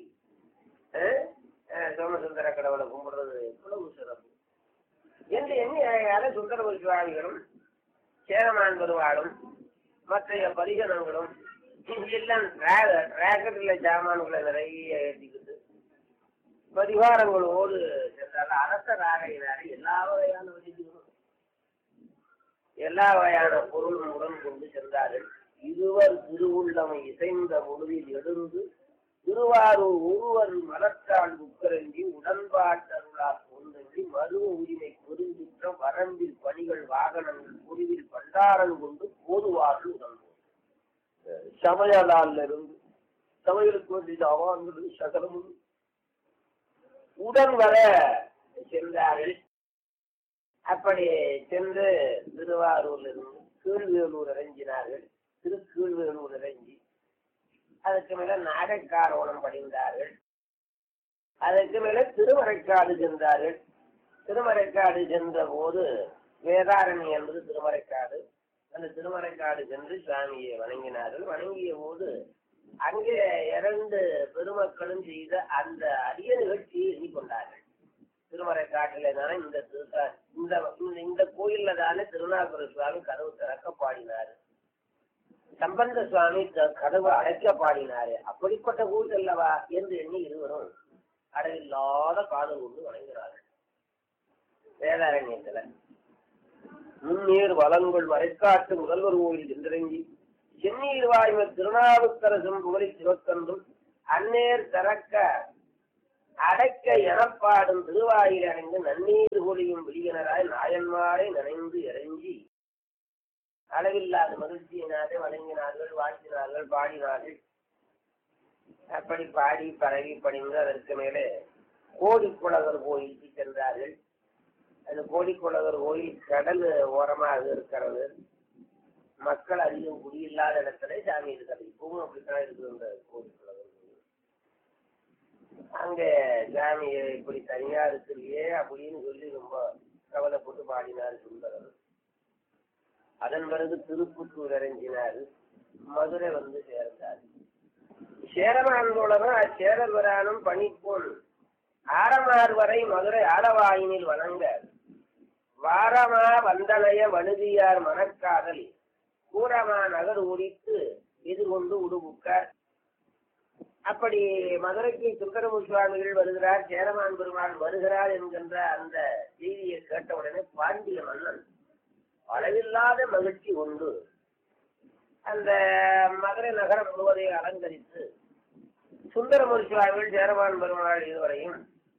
சோமசுந்தர கடவுளை கும்பிடுறது எவ்வளவு சிறப்பு என்று எண்ணி யார சுந்தர சுவாமிகளும் சேரமான் பெருவாளும் மற்ற பரிகணங்களும் எல்லாம் ராக்கெட்ல ஜாமான்களை நிறைய ஏற்றிக்கிட்டு பரிவாரங்களோடு சென்றால் அரச ராகையினாலே எல்லா வகையான வழிகளும் எல்லா வகையான பொருளும் உடன் கொண்டு சென்றார்கள். இருவர் திருவுள்ளமை இசைந்த பொழுதில் எழுந்து திருவாரூர் ஒருவர் மலர்த்தாள் உக்கரங்கி உடன்பாட்டருளால் கொண்டி மருவ உரிமை பெருங்குற்றம் வரம்பில் பணிகள் வாகனங்கள் பொறிவில் பண்டாரன் கொண்டு போதுவார்கள் உடன்போம். சமையலால் இருந்து சமையலுக்கு வேண்டிய அவான்களும் சகலமும் உடன் வர சென்றார்கள். அப்படி சென்று திருவாரூர்ல இருந்து கீழ்வேலூர் இறங்கினார்கள். திரு கீழ்வேலூர் இறங்கி அதுக்கு மேல நாகைக்காரோணம் படிந்தார்கள். அதற்கு மேல திருமறைக்காடு சென்றார்கள். திருமறைக்காடு சென்ற போது வேதாரணி என்பது திருமறைக்காடு. அந்த திருமறைக்காடு சென்று சுவாமியை வணங்கினார்கள். வணங்கிய போது அங்கே இரண்டு பெருமக்களும் செய்த அந்த அரிய நிகழ்ச்சியை எண்ணிக்கொண்டார்கள். திருமறைக்காட்டில தானே இந்த இந்த இந்த கோயில்ல தானே திருநாகர சுவாமி கதவு திறக்க பாடினாரு, சம்பந்த சுவாமி கதவு அடைக்க பாடினாரு. அப்படிப்பட்ட கோயில் அல்லவா என்று எண்ணி இருவரும் அடையில்லாத காதல் கொண்டு வணங்கினார்கள். வேதாரண்யத்துல முன்னீர் வளங்கள் மறைக்காட்டு முதல்வர் கோயில் என்றிறங்கி சென்னீர் வாய்வ திருநாவுக்கரசும் புகழி சிவக்கன்றும் அந்நேர் திறக்க அடைக்க எனப்பாடும் திருவாயில் அடைந்து நன்னீர் நறுகொலியும் விழியினராய் நாயன்மாரை நினைந்து இறங்கி அளவில்லாத மகிழ்ச்சியினாலே வணங்கினார்கள், வாழ்த்தினார்கள், பாடினார்கள். அப்படி பாடி பரவி படிந்து அதற்கு மேலே கோடிக்குளவர் கோயிலுக்கு சென்றார்கள். அந்த கோடிக்குளவர் கோயில் கடல் ஓரமாக இருக்கிறது. மக்கள் அதிகம் குடியில்லாத இடத்துல சாமி இருக்கிறது. இப்பவும் அப்படித்தான் இருக்குது அந்த கோடிக்குளவர் கோயில். அங்க சாமி இப்படி தனியா இருக்கிறியே அப்படின்னு சொல்லி ரொம்ப கவலைப்பட்டு பாடினார் சுந்தரர். அதன் பிறகு திருப்புத்தூர் இறங்கினார். மதுரை வந்து சேர்ந்தார். சேரமான்தோழரும் அச்சேரபிரானும் பணிப்போல் ஆரமார் வரை மதுரை ஆலவாயினில் வணங்க வாரமா வந்தனைய வழுதியார் மணக்காதல் கூரமா நகர் ஒடித்து எதிர்கொண்டு உடுபுக்கார். அப்படி மதுரைக்கு சுந்தரமூர்த்தி சுவாமிகள் வருகிறார், சேரமான் பெருமாள் வருகிறார் என்கின்ற அந்த செய்தியை கேட்டவுடனே பாண்டிய மன்னன் அளவில்லாத மகிழ்ச்சி உண்டு. அந்த மதுரை நகரம் முழுவதையும் அலங்கரித்து சுந்தரமூர்த்தி சுவாமிகள் சேரமான் பெருமாள் இதுவரையும்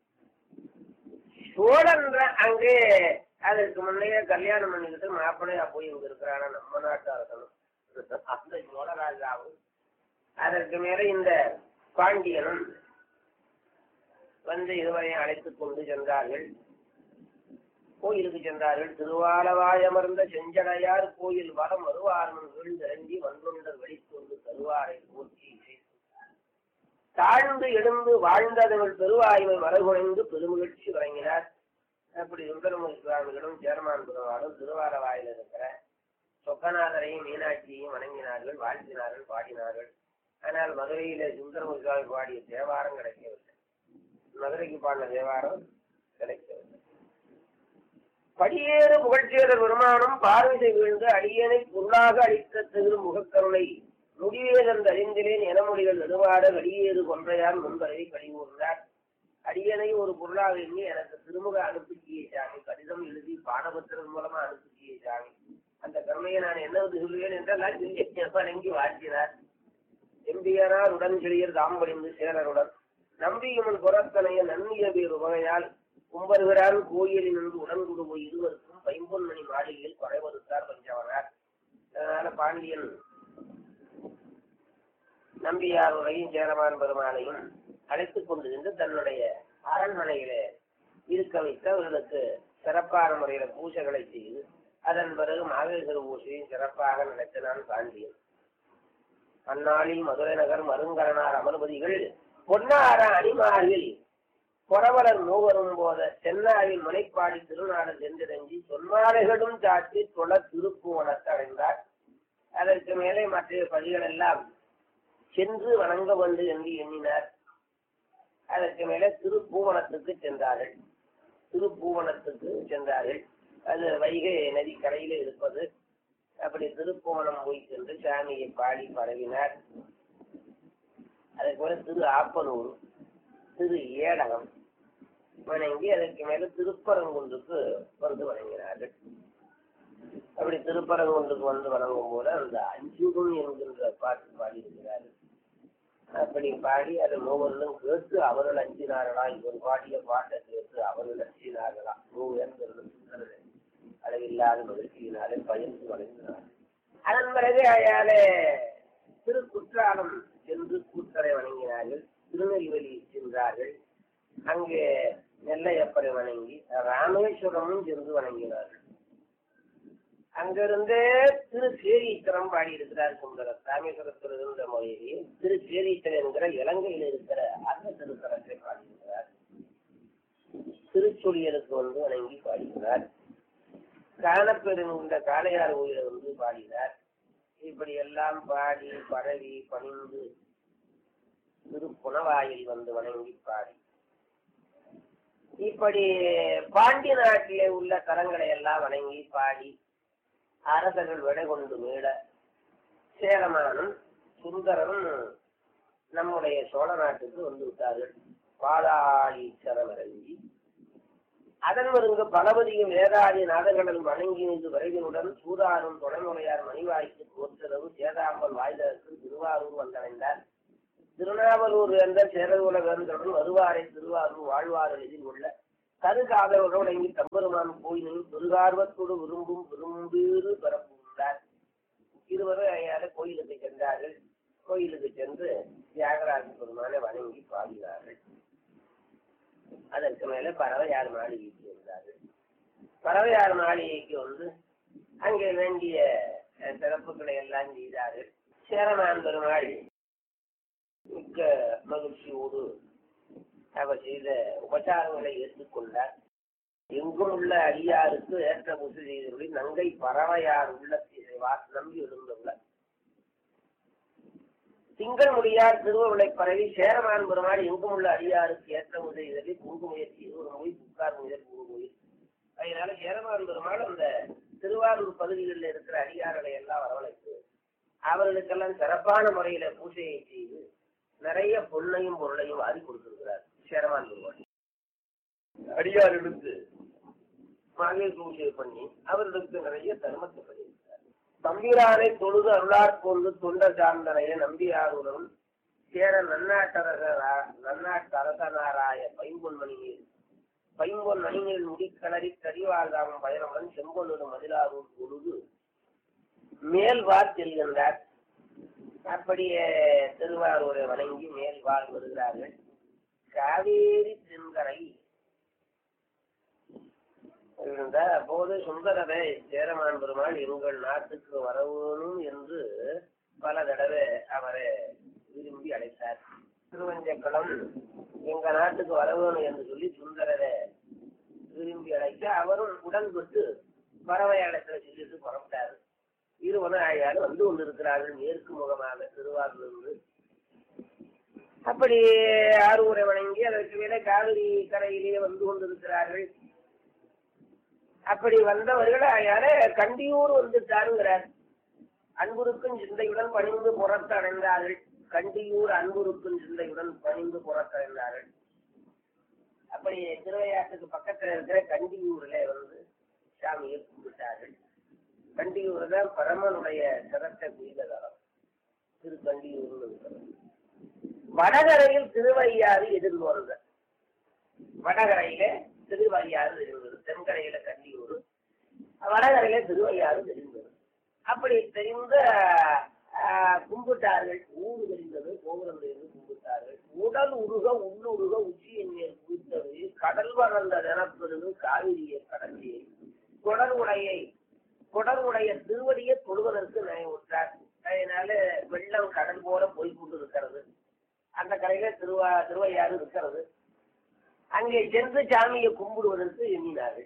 சோழன் அங்கே அதற்கு முன்னையே கல்யாணம் பண்ணிக்கிட்டு மாப்பிள்ளையா போய் இங்க இருக்கிறானா நம்ம நாட்டு அரசனும் அந்த சோழராஜாவும் அதற்கு மேல இந்த பாண்டியனும் வந்து இதுவரையும் அழைத்துக் கொண்டு சென்றார்கள். கோயிலுக்கு சென்றார்கள். திருவாலவாய் அமர்ந்த செஞ்சடையார் கோயில் வரம் வருவாரும் வீழ்ந்திறங்கி வன்றுண்டர் வெளிக்கொண்டு தருவாரை போற்றி தாழ்ந்து எழுந்து வாழ்ந்தவர்கள் பெருவாய்மை மரகுணைந்து பெருமகிழ்ச்சி வழங்கினார். அப்படி சுந்தரமூர்த்தி சுவாமிகளும் சேரமான் பெருமாளும் திருவாலவாயில் இருக்கிற சொக்கநாதரையும் மீனாட்சியையும் வணங்கினார்கள், வாழ்த்தினார்கள், பாடினார்கள். ஆனால் மதுரையில சுந்தரமூர்த்தி சுவாமி பாடிய தேவாரம் கிடைக்கவில்லை. மதுரைக்கு பாடின தேவாரம் கிடைக்கவில்லை. படியேறு புகழ்ச்சியர் பெருமானும் பார்வை வீழ்ந்து அடியனை பொருளாக அளித்த திரு முகக்கருணை முடிவேதன் அறிந்திலேன் எனமொழிகள் நெடுவாட அடியேறு கொன்றையார் முன்பரை கழிவுறார். அடியனை ஒரு பொருளாக எண்ணி எனக்கு திருமுக அனுப்பிச்சிய சாமி, கடிதம் எழுதி பாடபத்திரன் மூலமா அனுப்பிச்சிய சாமி, அந்த கருணையை நான் என்ன சொல்லுவேன் என்றால் வணங்கி வாழ்த்தினார். எம்பியனார் உடன் செழியர் தாம்படிந்து சேரருடன் நம்பியுமன் புறத்தனைய நன்னிய பேர் உவகையால் கும்பருகிறார் கோயிலில் நின்று உடன்குடு போய் இருவருக்கும் பைம்பொன்மணி மாளிகையில் படைவருத்தார் பஞ்சவனார். அதனால பாண்டியன் நம்பியாருடையும் சேரமான் பெருமாளையும் அழைத்துக் கொண்டு சென்று தன்னுடைய அரண்மனையிலே இருக்க வைத்து அவர்களுக்கு சிறப்பான முறையில பூஜைகளை செய்து அதன் பிறகு மாகேஸ்வர பூஜையும் சிறப்பாக நடத்தினான் பாண்டியன். அந்நாளில் மதுரை நகர் மருங்கரனார் அமர்பதிகள் பொன்னார அணிமாரில் புறவலர் மூவரும் போத சென்னாவில் முனைப்பாடி திருநாடு சென்றிறங்கி சொன்னாலைகளும் சாட்டி தொழ திருப்புவனத்தை அடைந்தார். அதற்கு மேலே மற்ற பதிகள் எல்லாம் சென்று வணங்க வேண்டும் என்று எண்ணினார். அதற்கு மேலே திருப்பூவனத்துக்கு சென்றார்கள். திருப்பூவனத்துக்கு சென்றார்கள். அது வைகை நதி கரையில இருப்பது. அப்படி திருப்புவனம் போய் சென்று சாமியை பாடி பரவினார். அதற்கு மேல திரு ஆப்பனூர், திரு ஏடகம் வணங்கி அதற்கு மேல திருப்பரங்குன்றுக்கு வந்து வணங்கினார்கள். அப்படி திருப்பரங்குன்றுக்கு வந்து வணங்கும் போது அந்த அஞ்சுகம் என்கின்ற பாட்டு பாடி இருக்கிறார்கள். அப்படி பாடி அதை மூவர்களும் கேட்டு அவர்கள் அஞ்சினார்களா, இவர் பாடிய பாட்டை கேட்டு அவர்கள் அஞ்சினார்களா, மூவர்கள் அளவில்லாத மகிழ்ச்சியினாலே பயந்து வணங்கினார்கள். அதன் பிறகு அயாலே திருக்குற்றாலம் சென்று கூத்தரை வணங்கினார்கள். திருநெல்வேலி சென்றார்கள். அங்கே நெல்லையப்பரை வணங்கி ராமேஸ்வரமும் சென்று வணங்கினார்கள். அங்கிருந்தே திரு சேரீச்சரம் பாடி இருக்கிறார் சுந்தரர். ராமேஸ்வரத்தில் இருந்த மொழியை திரு சேரீச்சரம் என்கிற இலங்கையில் இருக்கிற அந்த திருத்தலத்தை பாடியிருக்கிறார். திருச்சொலியலுக்கு வந்து வணங்கி பாடினார். காணப்பெருங்கின்ற காளையார் கோயிலை வந்து பாடினார். இப்படி எல்லாம் பாடி பரவி பணிந்து திருப்புணவாயில் வந்து வணங்கி பாடி இப்படி பாண்டிய நாட்டிலே உள்ள தலங்களை எல்லாம் வணங்கி பாடி அரசர்கள் விடை கொண்டு மீள சேரமானும் சுந்தரனும் நம்முடைய சோழ நாட்டுக்கு வந்து விட்டார்கள். பாதாளீச்சரம் இறங்கி அதன் வருங்க பலபதியும் வேதாதி நாதர்களும் வணங்கி நின்று விரைவினுடன் சூதாரும் துணைமுறையார் மணிவாய்க்கு தோற்றளவு சேதாம்பல் வாய்தற்கு திருவாரூர் வந்தடைந்தார். திருநாவலூர் என்ற சேரகுல வேந்தருடன் வருவாரை திருவாரூர் வாழ்வாறு எதில் உள்ள கருகாதவரோட இங்கு தம்பெருமான் கோயிலில் பெருகார்வத்தோடு விரும்பும் விரும்பீறு பரப்புகிறார். இருவரும் ஐயாறு கோயிலுக்கு சென்றார்கள். கோயிலுக்கு சென்று தியாகராஜ பெருமானை வணங்கி பாடினார்கள். அதற்கு மேல பறவையார் மாளிகைக்கு வந்தார்கள். பறவையார் மாளிகைக்கு வந்து அங்கே வேண்டிய சிறப்புகளை எல்லாம் செய்தார்கள். சேரமான் பெருமாள் மிக்க மகிழ்ச்சியோடு அவர் செய்த உபச்சாரங்களை ஏற்றுக்கொண்டார். எங்கும் உள்ள அடியாருக்கு ஏற்ற முசு செய்தபடி நங்கை பறவையார் உள்ளத்தை நம்பி எழுந்துள்ளார். திங்கள் முடியார் திருவருளை பரவி சேரமான் பெருமாள் எங்கும் உள்ள அடியாருக்கு ஏற்ற முசு செய்தபடி பூங்கு முயற்சி ஒரு மொழி புக்கார் முதல் பூங்கு முயற்சி. அதனால சேரமான் பெருமாள் அந்த திருவாரூர் பகுதிகளில் இருக்கிற அடியார்களை எல்லாம் வரவழைத்து அவர்களுக்கெல்லாம் சிறப்பான முறையில பூஜையை செய்து நிறைய பொருளையும் பொருளையும் வாரி கொடுத்திருக்கிறார். சேரமான் பெருமாள் அடியார்களுக்கு மகளிர் பூஜை பண்ணி அவர்களுக்கு நிறைய தர்மத்தை பண்ணியிருக்கிறார். தம்பிரானை தொழுது அருளாற் கொண்டு தொண்டர் சார்ந்தனைய நம்பியாருடன் சேர நன்னாட்டரசரா நன்னாட்டரசனாராய பைம்பொன்மணி நீர் பைம்பொன் மணிநீர் முடிக்கலரி கடிவாழ்தாமம் பயணமுடன் செம்பொன்னொரு மதிலாரூர் பொழுது மேல்வார் செல்கின்றார். அப்படியே திருவாரூரை வணங்கி மேல்வார் வருகிறார்கள். காவேரி தென்கரை இருந்த போது சுந்தரரை சேரமான் பெருமாள் எங்கள் நாட்டுக்கு வரவேணும் என்று பல தடவை அவரை விரும்பி அழைத்தார். திருவஞ்சக்களம் எங்க நாட்டுக்கு வரவேணும் என்று சொல்லி சுந்தரரை விரும்பி அழைக்க அவரும் உடன்பட்டு பறவை அழைத்துல சொல்லிட்டு புறப்பட்டாரு. இருவரும் ஆயாலும் வந்து கொண்டிருக்கிறார்கள் மேற்கு முகமாக திருவாரூரிலிருந்து. அப்படி ஆரூரை வணங்கி அதற்கு மேலே காவிரி கரையிலே வந்து கொண்டிருக்கிறார்கள். அப்படி வந்தவர்கள் ஆயால கண்டியூர் வந்துட்டாருங்கிறார். அன்புருக்கும் சிந்தையுடன் பணிந்து புறத்தடைந்தார்கள். கண்டியூர் அன்புருக்கும் சிந்தையுடன் பணிந்து புறத்தடைந்தார்கள். அப்படி திருவையாற்றுக்கு பக்கத்துல இருக்கிற கண்டியூர்ல வந்து சாமியை கும்பிட்டார்கள். கண்டியூர் தான் பரமனுடைய சிறந்த குயிலதரம் திரு கண்டியூர்னு இருக்கிறது. வடகரையில் திருவையாறு எதிர்கொள்க. வடகரையில திருவையாறு தெரிந்தது, தென்கரையில கண்டியூர், வடகரையில திருவையாறு தெரிந்தது. அப்படி தெரிந்த கும்பிட்டார்கள். ஊரு தெரிந்தது, கோபுரம் தெரிந்து கும்பிட்டார்கள். உடல் உருக உள்ளுருக உச்சியின் மேல் குவித்தது கடல் வளர்ந்த நினப்பெருகு காவிரியை கடலியை கொடர்வுடையை கொடர்வுடைய திருவடியை தொழுவதற்கு நினைவுற்றார். அதனால வெள்ளம் கடல் போல போய் கொண்டு இருக்கிறது. அந்த கரையில திருவா திருவையாறு இருக்கிறது. அங்கே சென்று சாமியை கும்பிடுவதற்கு எண்ணினார்கள்.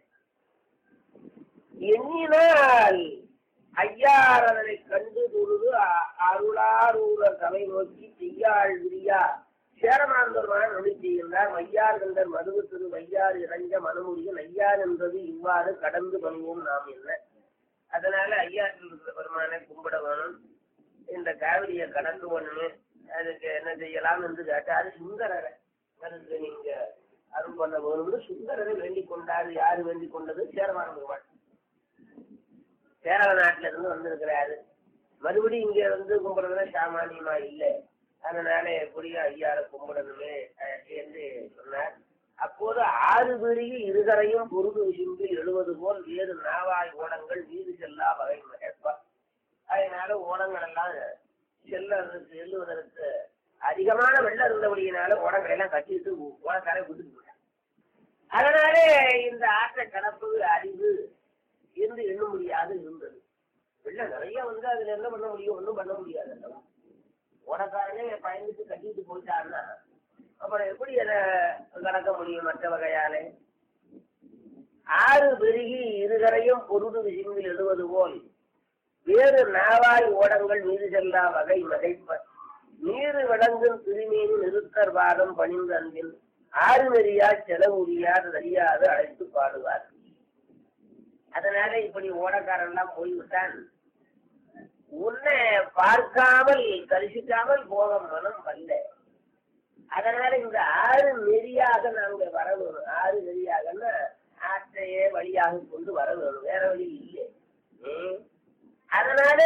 எண்ணினால் ஐயாரதனை கண்டு தொழுது அருளாரூர சபை நோக்கி செய்யாள் விரியா சேரமாந்தர்மான் நொழி செய்கின்றார். மையார் கண்டர் மதுவு திரு வையாறு இறஞ்ச மனமுடியும் ஐயார் என்பது இவ்வாறு கடந்து பண்ணுவோம் நாம் என்ன. அதனால ஐயாற்றில் இருக்கிற பெருமானை கும்பிட வேணும், இந்த காவிரியை கடந்து ஒண்ணு அதுக்கு என்ன செய்யலாம் என்று கேட்டாரு. சுந்தரரை அதுக்கு நீங்க அருள் பண்ண வேணும்னு சுந்தரரை வேண்டிக் கொண்டாரு. யாரு வேண்டிக் கொண்டது? சேரமான பெருமாள். கேரள நாட்டில இருந்து வந்திருக்கிறாரு. மறுபடியும் இங்க வந்து கும்பிடுறதுல சாமானியமா இல்லை. அதனால எப்படியும் ஐயார கும்பிடணுமே என்று சொன்னார். அப்போது ஆறு பெரிய இருகரையும் பொருது விசும்பில் எழுவது போல் வேறு நாவாய் ஓடங்கள் வீடு செல்லா வகை மகேற்பா. அதனால ஓடங்கள் எல்லாம் செல்ல செல்லுவதற்கு அதிகமான வெள்ளம் இருந்தபடியினால ஓடங்களை எல்லாம் கட்டிட்டு ஓடக்காரை விட்டுட்டு போட்டாங்க. அதனால இந்த ஆற்றை கடப்பது அறிவு என்று எண்ண முடியாது இருந்தது. வெள்ளம் நிறைய வந்து அதுல என்ன பண்ண முடியும்? ஒன்றும் பண்ண முடியாது. ஓடக்காரனே பயந்துட்டு கட்டிட்டு போயிட்டாருன்னா அப்புறம் எப்படி அதை கடக்க முடியும் மற்ற வகையாலே? ஆறு பெருகி இருகரையும் பொருது விசும்பில் எழுவது போல் வேறு நாவாய் ஓடங்கள் மீது செல்லா வகை மகைப்ப நீரு விளங்கும் திருமேனி நிறுத்தர் வாதம் பணிந்து அன்பில் ஆறு நெறியா செலவுரியார் அறியாது அழைத்து பாடுவார். அதனால இப்படி ஓடக்காரெல்லாம் போய்விட்டான். உன்னை பார்க்காமல் தரிசிக்காமல் போக மனம் வல்ல. அதனால இந்த ஆறு நெறியாக நாங்க வர வேணும். ஆறு நெறியாகன்னா ஆற்றையே வழியாக கொண்டு வர வேணும், வேற வழி இல்லை. அதனால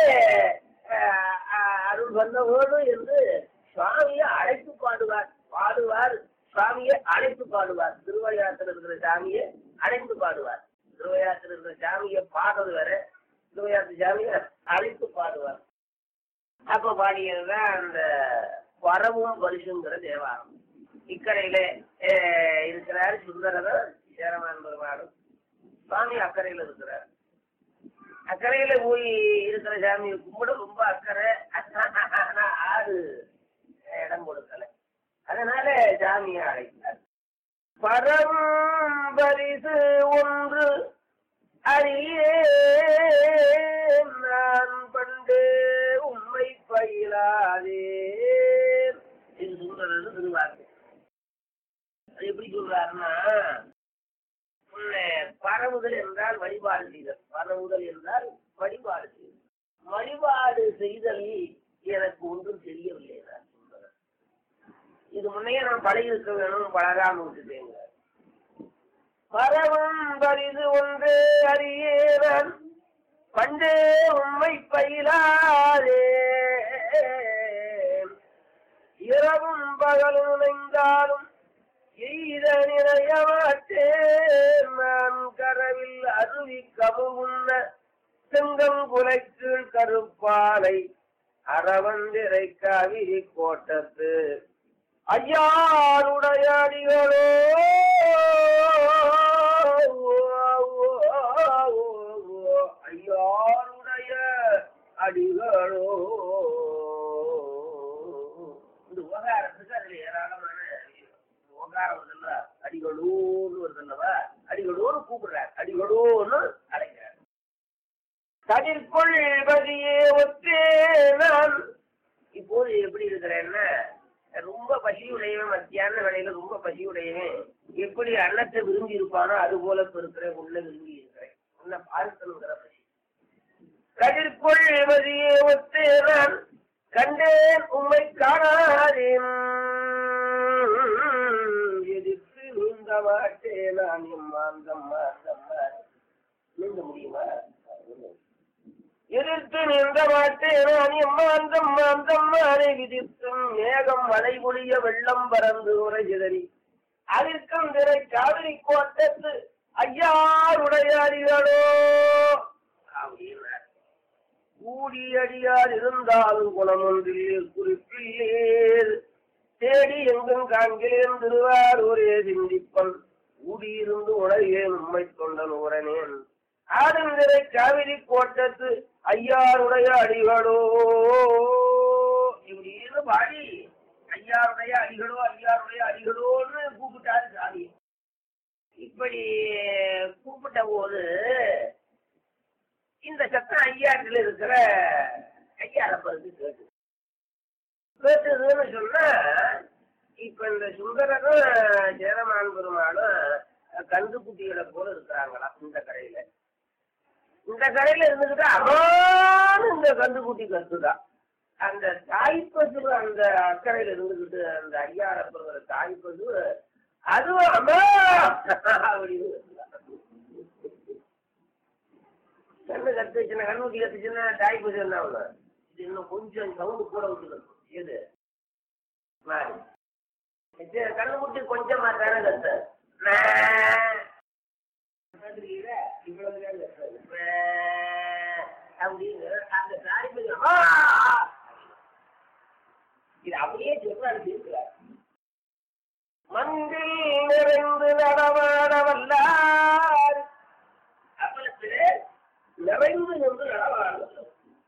அருள் வந்த வேணும் என்று சுவாமியை அழைத்து பாடுவார் பாடுவார் சுவாமியை அழைத்து பாடுவார். திருவையாற்றில் இருக்கிற சாமியை அழைத்து பாடுவார். திருவையாற்றில் இருக்கிற சாமியை பாடுறது வேற, திருவையாற்று சாமியை அழைத்து பாடுவார். அப்ப பாடியதுதான் அந்த வரவும் பரிசுங்கிற தேவாரம். இக்கரையில இருக்கிறார் சுந்தரர் சேரமான் பெருமாளும், சுவாமி அக்கறையில இருக்கிறார். அக்கறையில போய் இருக்கிற சாமியை கும்பிட ரொம்ப அக்கறை, ஆறு இடம் கொடுக்கல. அதனால சாமியை அழைத்தார். பரம் பரிசு ஒன்று அறியே நான் பண்டு உண்மை பயிலாதே. இது சுந்தரர் திருவாக்கு. அது எப்படி சொல்றாருன்னா, பரவுதல் என்றால் வழிபாடு செய்தல், பரவுதல் என்றால் வழிபாடு செய்தல். வழிபாடு செய்தல் எனக்கு ஒன்றும் தெரியவில்லை. இது முன்னையே நான் பழகி இருக்க வேணும், பழகாம விட்டுட்டேங்க. பரவும் பரிது ஒன்று அறியேன் பண்டே உண்மை பயிலாதே. இரவும் பகலும் நினைந்தாலும் எய்த நிறைய மாட்டேன் நான். கரவில் அருவி கமுகுன்ன செங்கம் குலைக்கீழ் கருப்பாலை அறவந்திரை காவிரி கோட்டத்து ஐயாருடைய அடிகளோ ஐயாருடைய அடிகளோ. இந்த உபகாரத்துக்கு அதுல ஏராளமான உபகாரம் வருதுல்ல, அடிகளோன்னு வருதுல்லவா, அடிகளோன்னு கூப்பிடுறார், அடிகளோன்னு அழைக்கிறார். கதிர்கொள் பதியே ஒத்தே நான். இப்போது எப்படி இருக்கிறேன்னா, ரொம்ப பசியுடையவன், மத்தியான வேலையில ரொம்ப பசியுடையவன் எப்படி அன்னத்தை விரும்பி இருப்பானோ அது போல இருக்கிறேன், உள்ள விரும்பி இருக்கிறேன், உன்னை பார்க்கணுங்கிற பசி. கதிர்கொள் பதியே ஒத்தே நான் கண்டேன் உண்மை காணாதேன். எதிர்த்து நீந்த மாட்டேன் நான் எம்மாந்தம்மா நீந்த முடியுமா? எதிர்த்து நின்ற மாட்டேன் நான் எம்மாந்தம்மா அந்தம்மானை விதித்தும் மேகம் மழை பொழிய வெள்ளம் பறந்து உரை சிதறி அதற்கும் திரை காவிரி கோட்டத்து ஐயாருடைய அடிகளோ. கூடி அடியார் இருந்தாலும் குணம் ஒன்றில் குறிப்பில்லேர் தேடி எங்கும் காண்கிறேன் திருவாரூரே சிந்திப்பன் ஊடியிருந்து உலகேன் உண்மை தொண்டன் உரனேன் ஆடந்திரை காவிரி கோட்டத்து ஐயாருடைய அடிகளோ. இப்படின்னு பாடி ஐயாருடைய அடிகளோ ஐயாருடைய அடிகளோன்னு கூப்பிட்டாரு சாமி. இப்படி கூப்பிட்ட போது இந்த சத்தம் ஐயாட்டில் இருக்கிற ஐயாரப்பருக்கு கேட்டு கேட்டதுன்னு சொன்னா, இப்ப இந்த சுந்தரரும் சேரமான் பெருமாளும் கன்று குட்டிகளை போல இருக்கிறாங்களா இந்த கரையில. இந்த கரையில இருந்துகிட்டு அம்மான்னு இந்த கன்று குட்டி கத்துதான். அந்த தாய்ப்பசு அந்த அக்கறையில இருந்துகிட்டு அந்த ஐயாரப்பருங்கிற தாய்ப்பசு அதுவும் அம்மா அப்படின்னு கண்ணு கத்துச்சுன்னா கண்ணுட்டி கத்துச்சுன்னா தாய்ப்பசு என்ன ஆகுது, இது இன்னும் கொஞ்சம் சவுண்டு கூட விட்டுக்கணும். எது கண்ணு குட்டி கொஞ்சம் மாத்தான கத்து இவ்வளவு அப்படின்னு அந்த தாய்ப்பசு இது அப்படியே சொல்றாரு இருக்கிறார். மந்தில் நிறைந்து நடமாட வல்லார் அப்பளத்திலே நிறைந்து நின்று நடமாட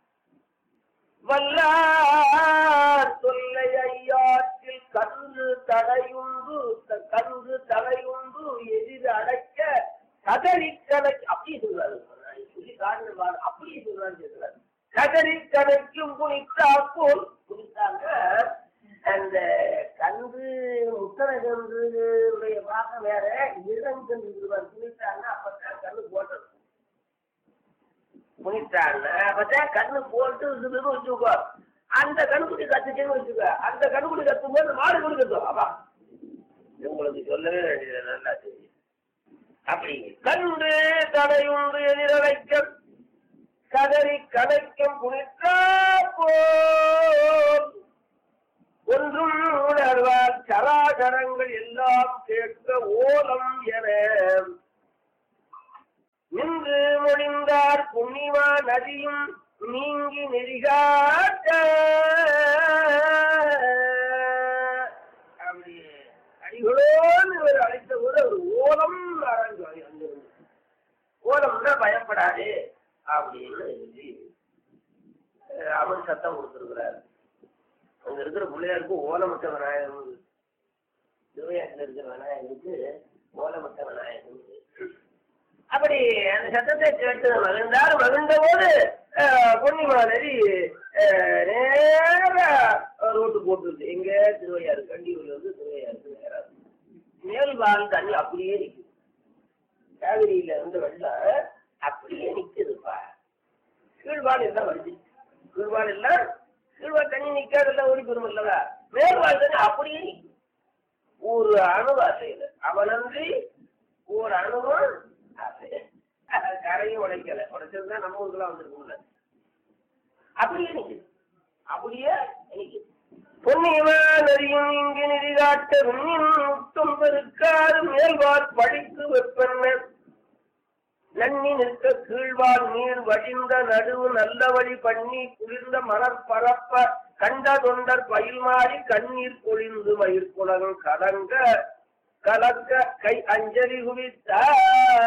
வல்லார் சொல்லை ஐயாற்றில் கன்று தடையுண்டு கன்று தடையுண்டு எதிர் அடைக்க கதறி கடை அப்படி சொல்றாரு. சொல்லி காரணம் அப்படியே சொல்றாரு சொல்றாரு. கதறி கடைக்கும் குனித்தா போல் குனித்தாங்க. அந்த கன்று முத்தனை கன்றுடைய பாகம் வேற, இளங்கன்று குனித்தாங்க. அப்பதான் கண்ணு போட்டது குனித்தாங்க. அப்பதான் கண்ணு போட்டு வச்சுக்கோ. அந்த கண்ணுக்குட்டி கத்துச்சுன்னு வச்சுக்க, அந்த கண்ணுக்குட்டி கத்தும் போது மாடு குடி கத்தும். அப்பா உங்களுக்கு சொல்லவே வேண்டியது நல்லா தெரியும். அப்படி கன்று தடையுண்டு எதிரடைக்க கதறி கடைக்கும் குனித்தா போல் ஒன்றும் உணர்வார் சராசரங்கள் எல்லாம் கேட்க ஓலம் என நின்று மொழிந்தார் புண்ணிமா நதியும் நீங்கி நெறிகாட்ட. அப்படி அடிகளோடு இவர் அழைத்த போது ஒரு ஓலம் அங்கிருந்து ஓலம்னா பயப்படாது அப்படின்னு அவர் சத்தம் கொடுத்திருக்கிறார். அங்க இருக்கிற பிள்ளையாருக்கு ஓலமட்ட விநாயகர், திருவையாற்றில் இருக்கிற விநாயகருக்கு ஓலமட்ட விநாயகர். அப்படி அந்த சத்தத்தை கேட்டு மகிழ்ந்தார். மகிழ்ந்த போது பொன்னிமா நதி நேர ரோட்டு போட்டுருது. எங்க திருவையாறு கண்டியூர்ல இருந்து திருவையாருக்கு நேரம் மேல்வால் தண்ணி அப்படியே நிற்குது. காவிரியில இருந்து வெள்ளம் அப்படியே நிக்குதுப்பா. கீழ்வால் எல்லாம் வருது. கீழ்வால் எல்லாம் கீழ்வால் தண்ணி நிக்காதெல்லாம் ஓடி பெறும் இல்லவா. மேல்வால் தண்ணி அப்படியே நிற்கும். ஒரு அணுவ அசைது அவனன்றி ஒரு அணுவும் கரையும் உடைக்கல. உடைச்சதுதான் நம்ம ஊருக்குலாம் வந்துருக்கும்ல. அப்படியே நிக்குது. அப்படியே நிக்குது. பொன்னியமா நதியும் இங்கு நெறிகாட்ட முட்டும் பெருக்காறு மேல்வார் படித்து வெப்பெண்ண நன்னி நிற்க கீழ்வார் நீர் வடிந்த நடுவு நல்ல வழி பண்ணி குளிர்ந்த மணற்பரப்ப கண்ட தொண்டர் பயில் மாறி கண்ணீர் பொழிந்து மயிர்குலகம் கலங்க கலக்க கை அஞ்சலி குவித்தார்.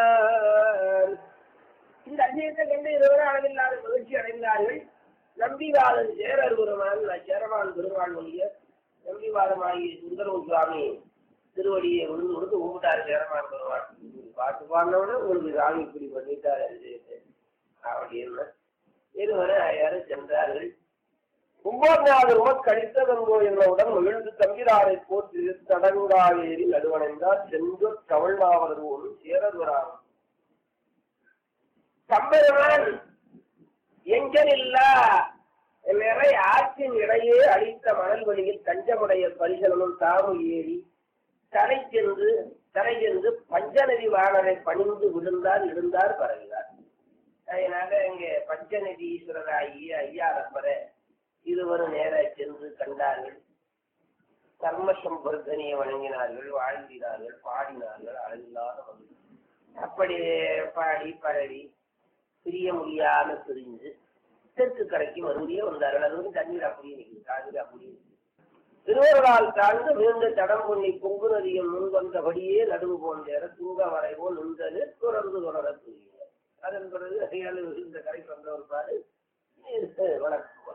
இந்த அஞ்சலியத்தை கண்டு இருவரும் அளவில்லாத மகிழ்ச்சி அடைந்தார்கள். நம்பிவாதன் சேரர் பெருமான் சேரமான் பெருமான் மொழிய நம்பிவாதமாகிய சுந்தரம் சுவாமி திருவடியை விழுந்து விழுந்து ஊட்டார் சேரமான் பெருமான். பாட்டு பாடினோட உங்களுக்கு சாமி இப்படி பண்ணிட்டாரு அப்படின்னு இருவரும் யாரும் சென்றார்கள். கும்போநாதர் உமக் கழித்ததங்கோ என்னவுடன் மகிழ்ந்து தம்பிராரை போற்றி தடங்காவேரி நடுவணைந்தார் சென்றோர் கவழ்மாவலர் ஒன்று சேரர் வராம். தம்பெருமான் எங்கனில்லா நிறை ஆற்றின் இடையே அழித்த மணல் வழியில் தஞ்சமுடைய பரிசலமும் தாமு ஏறி தலை சென்று தலை சென்று பஞ்சநதி வாணரை பணிந்து விழுந்தார் இருந்தார் பரவினார். அதனால இங்க பஞ்சநதி ஈஸ்வரராகிய ஐயாரப்பர இருவரும் நேர சென்று கண்டார்கள். கர்மசம்பர்தனியை வணங்கினார்கள், வாழ்ந்தினார்கள், பாடினார்கள். அளவில்லாத மகிழ்ச்சி. அப்படி பாடி பரவி பிரிய முடியாம பிரிஞ்சு தெற்கு கரைக்கு மறுபடியும் வந்தார்கள். அது வந்து தண்ணீர் அப்படியே நிற்குது. காவிரி அப்படியே திருவருளால் தாழ்ந்து விழுந்த தடம் பொன்னி பொங்கு நதியும் முன் வந்தபடியே நடுவு போன்ற தூங்க வரைவோ நின்றது தொடர்ந்து தொடர தூங்கினார். அதன் பிறகு அதையால் இந்த கரைக்கு வந்தவர் பாரு வழக்கு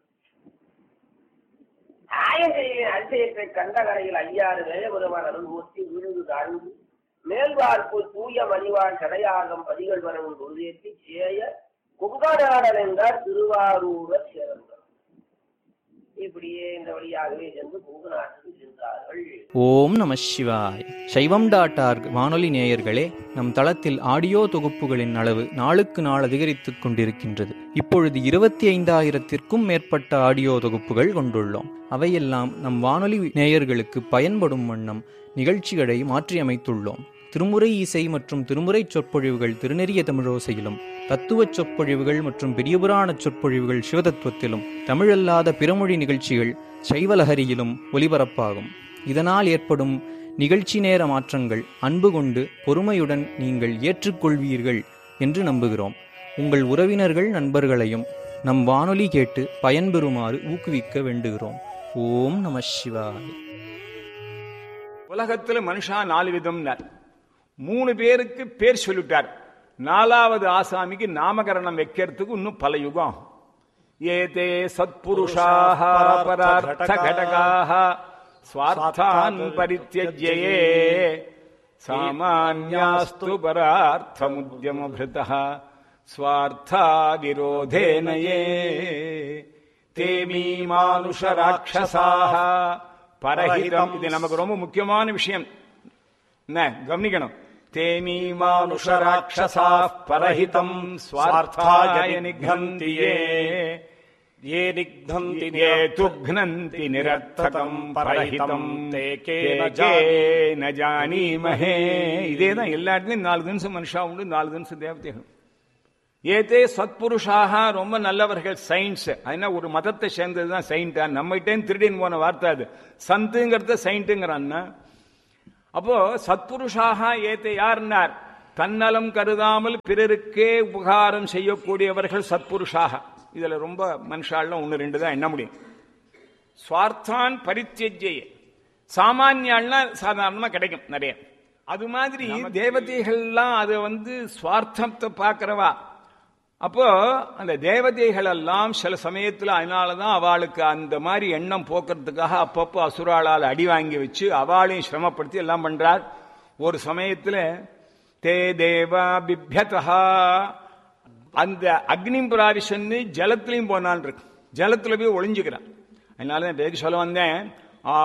ஆயகையின் அதிசயத்தை கண்ட கரையில் ஐயாறு வேயபுரமான அனுபவத்தை விழுந்து தாழ்ந்து மேல்வார்ப்பு தூய மணிவாள் சடையாகம் பதிகள் வரவும் பொருளேற்றி சேய குங்காடாடர் என்றார் திருவாரூரர் சேர்ந்தார். இப்படியே இந்த வழியாகவே சென்று குங்கநாட்டுக்கு சென்றார்கள். ஓம் நம சிவாய். சைவம் டாட் ஆர்க் வானொலி நேயர்களே, நம் தளத்தில் ஆடியோ தொகுப்புகளின் அளவு நாளுக்கு நாள் அதிகரித்துக் கொண்டிருக்கின்றது. இப்பொழுது இருபத்தி ஐந்தாயிரத்திற்கும் மேற்பட்ட ஆடியோ தொகுப்புகள் கொண்டுள்ளோம். அவையெல்லாம் நம் வானொலி நேயர்களுக்கு பயன்படும் வண்ணம் நிகழ்ச்சிகளை மாற்றியமைத்துள்ளோம். திருமுறை இசை மற்றும் திருமுறை சொற்பொழிவுகள் திருநெறிய தமிழோசையிலும், தத்துவச் சொற்பொழிவுகள் மற்றும் பெரியபுராண சொற்பொழிவுகள் சிவதத்துவத்திலும், தமிழல்லாத பிறமொழி நிகழ்ச்சிகள் சைவலஹரியிலும் ஒலிபரப்பாகும். இதனால் ஏற்படும் நிகழ்ச்சி நேர மாற்றங்கள் அன்பு கொண்டு பொறுமையுடன் நீங்கள் ஏற்றுக்கொள்வீர்கள் என்று நம்புகிறோம். உங்கள் உறவினர்கள் நண்பர்களையும் நம் வானொலி கேட்டு பயன்பெறுமாறு ஊக்குவிக்க வேண்டுகிறோம். ஓம் நம சிவாய. உலகத்துல மனுஷா நாலு விதம். மூணு பேருக்கு பேர் சொல்லிட்டார். நாலாவது ஆசாமிக்கு நாமகரணம் வைக்கிறதுக்கு இன்னும் பல யுகம். ஏதே சத்புருஷாஹ பரார்த்த கடகாஹ ஸ்வார்த்தான் பரித்யஜ்யே சாமான்யாஸ்து பரார்த்தமுத்யமப்ருதஹ ஸ்வார்த்தா விரோதேனயே தேமீ மானுஷ ராட்சசாஹ பரஹிதம். இது நமக்கு ரொம்ப முக்கியமான விஷயம். என்ன கவனிக்கணும். தேமீ மானுஷ ராட்சசாः பரஹிதம் ஸ்வார்த்தாய நிக்னந்தி யே நிக்னந்தி யே துக்னந்தி நிரர்த்தகம் பரஹிதம் தே கேன ஜானீமஹே. இதேதான் எல்லா இடத்துலயும் நாலு தினசம் மனுஷா உண்டு, நாலு தினசம் தேவதைகள். ஏதே சத்புருஷாக ரொம்ப நல்லவர்கள் சயின்ஸ். அதனால ஒரு மதத்தை சேர்ந்ததுதான் சயின்டா? நம்மகிட்டே திருடின்னு போன வார்த்தை அது. சந்துங்கிறத சயின்ட்டுங்கிறான்னா அப்போ சத்புருஷாக ஏதே யார்னார்? தன்னலம் கருதாமல் பிறருக்கே உபகாரம் செய்யக்கூடியவர்கள் சத்புருஷாக. இதுல ரொம்ப மனுஷாலாம் ஒன்னு ரெண்டு தான் எண்ண முடியும். சுவார்த்தான் பரித்தியஜ்யே சாமானியாள்னா சாதாரணமா கிடைக்கும் நிறைய. அது மாதிரி தேவதைகள்லாம் அது வந்து சுவார்த்தத்தை பார்க்கிறவா. அப்போ அந்த தேவதைகள் எல்லாம் சில சமயத்தில் அதனாலதான் அவளுக்கு அந்த மாதிரி எண்ணம் போக்குறதுக்காக அப்பப்போ அசுராளால் அடி வாங்கி வச்சு அவளையும் சிரமப்படுத்தி எல்லாம் பண்றார். ஒரு சமயத்துல தே தேவா பிப்யதா அந்த அக்னி பிராவிஷன்னு ஜலத்திலையும் போனான் இருக்கு. ஜலத்துல போய் ஒளிஞ்சுக்கிறான். அதனால பேருக்கு சொல்ல வந்தேன்,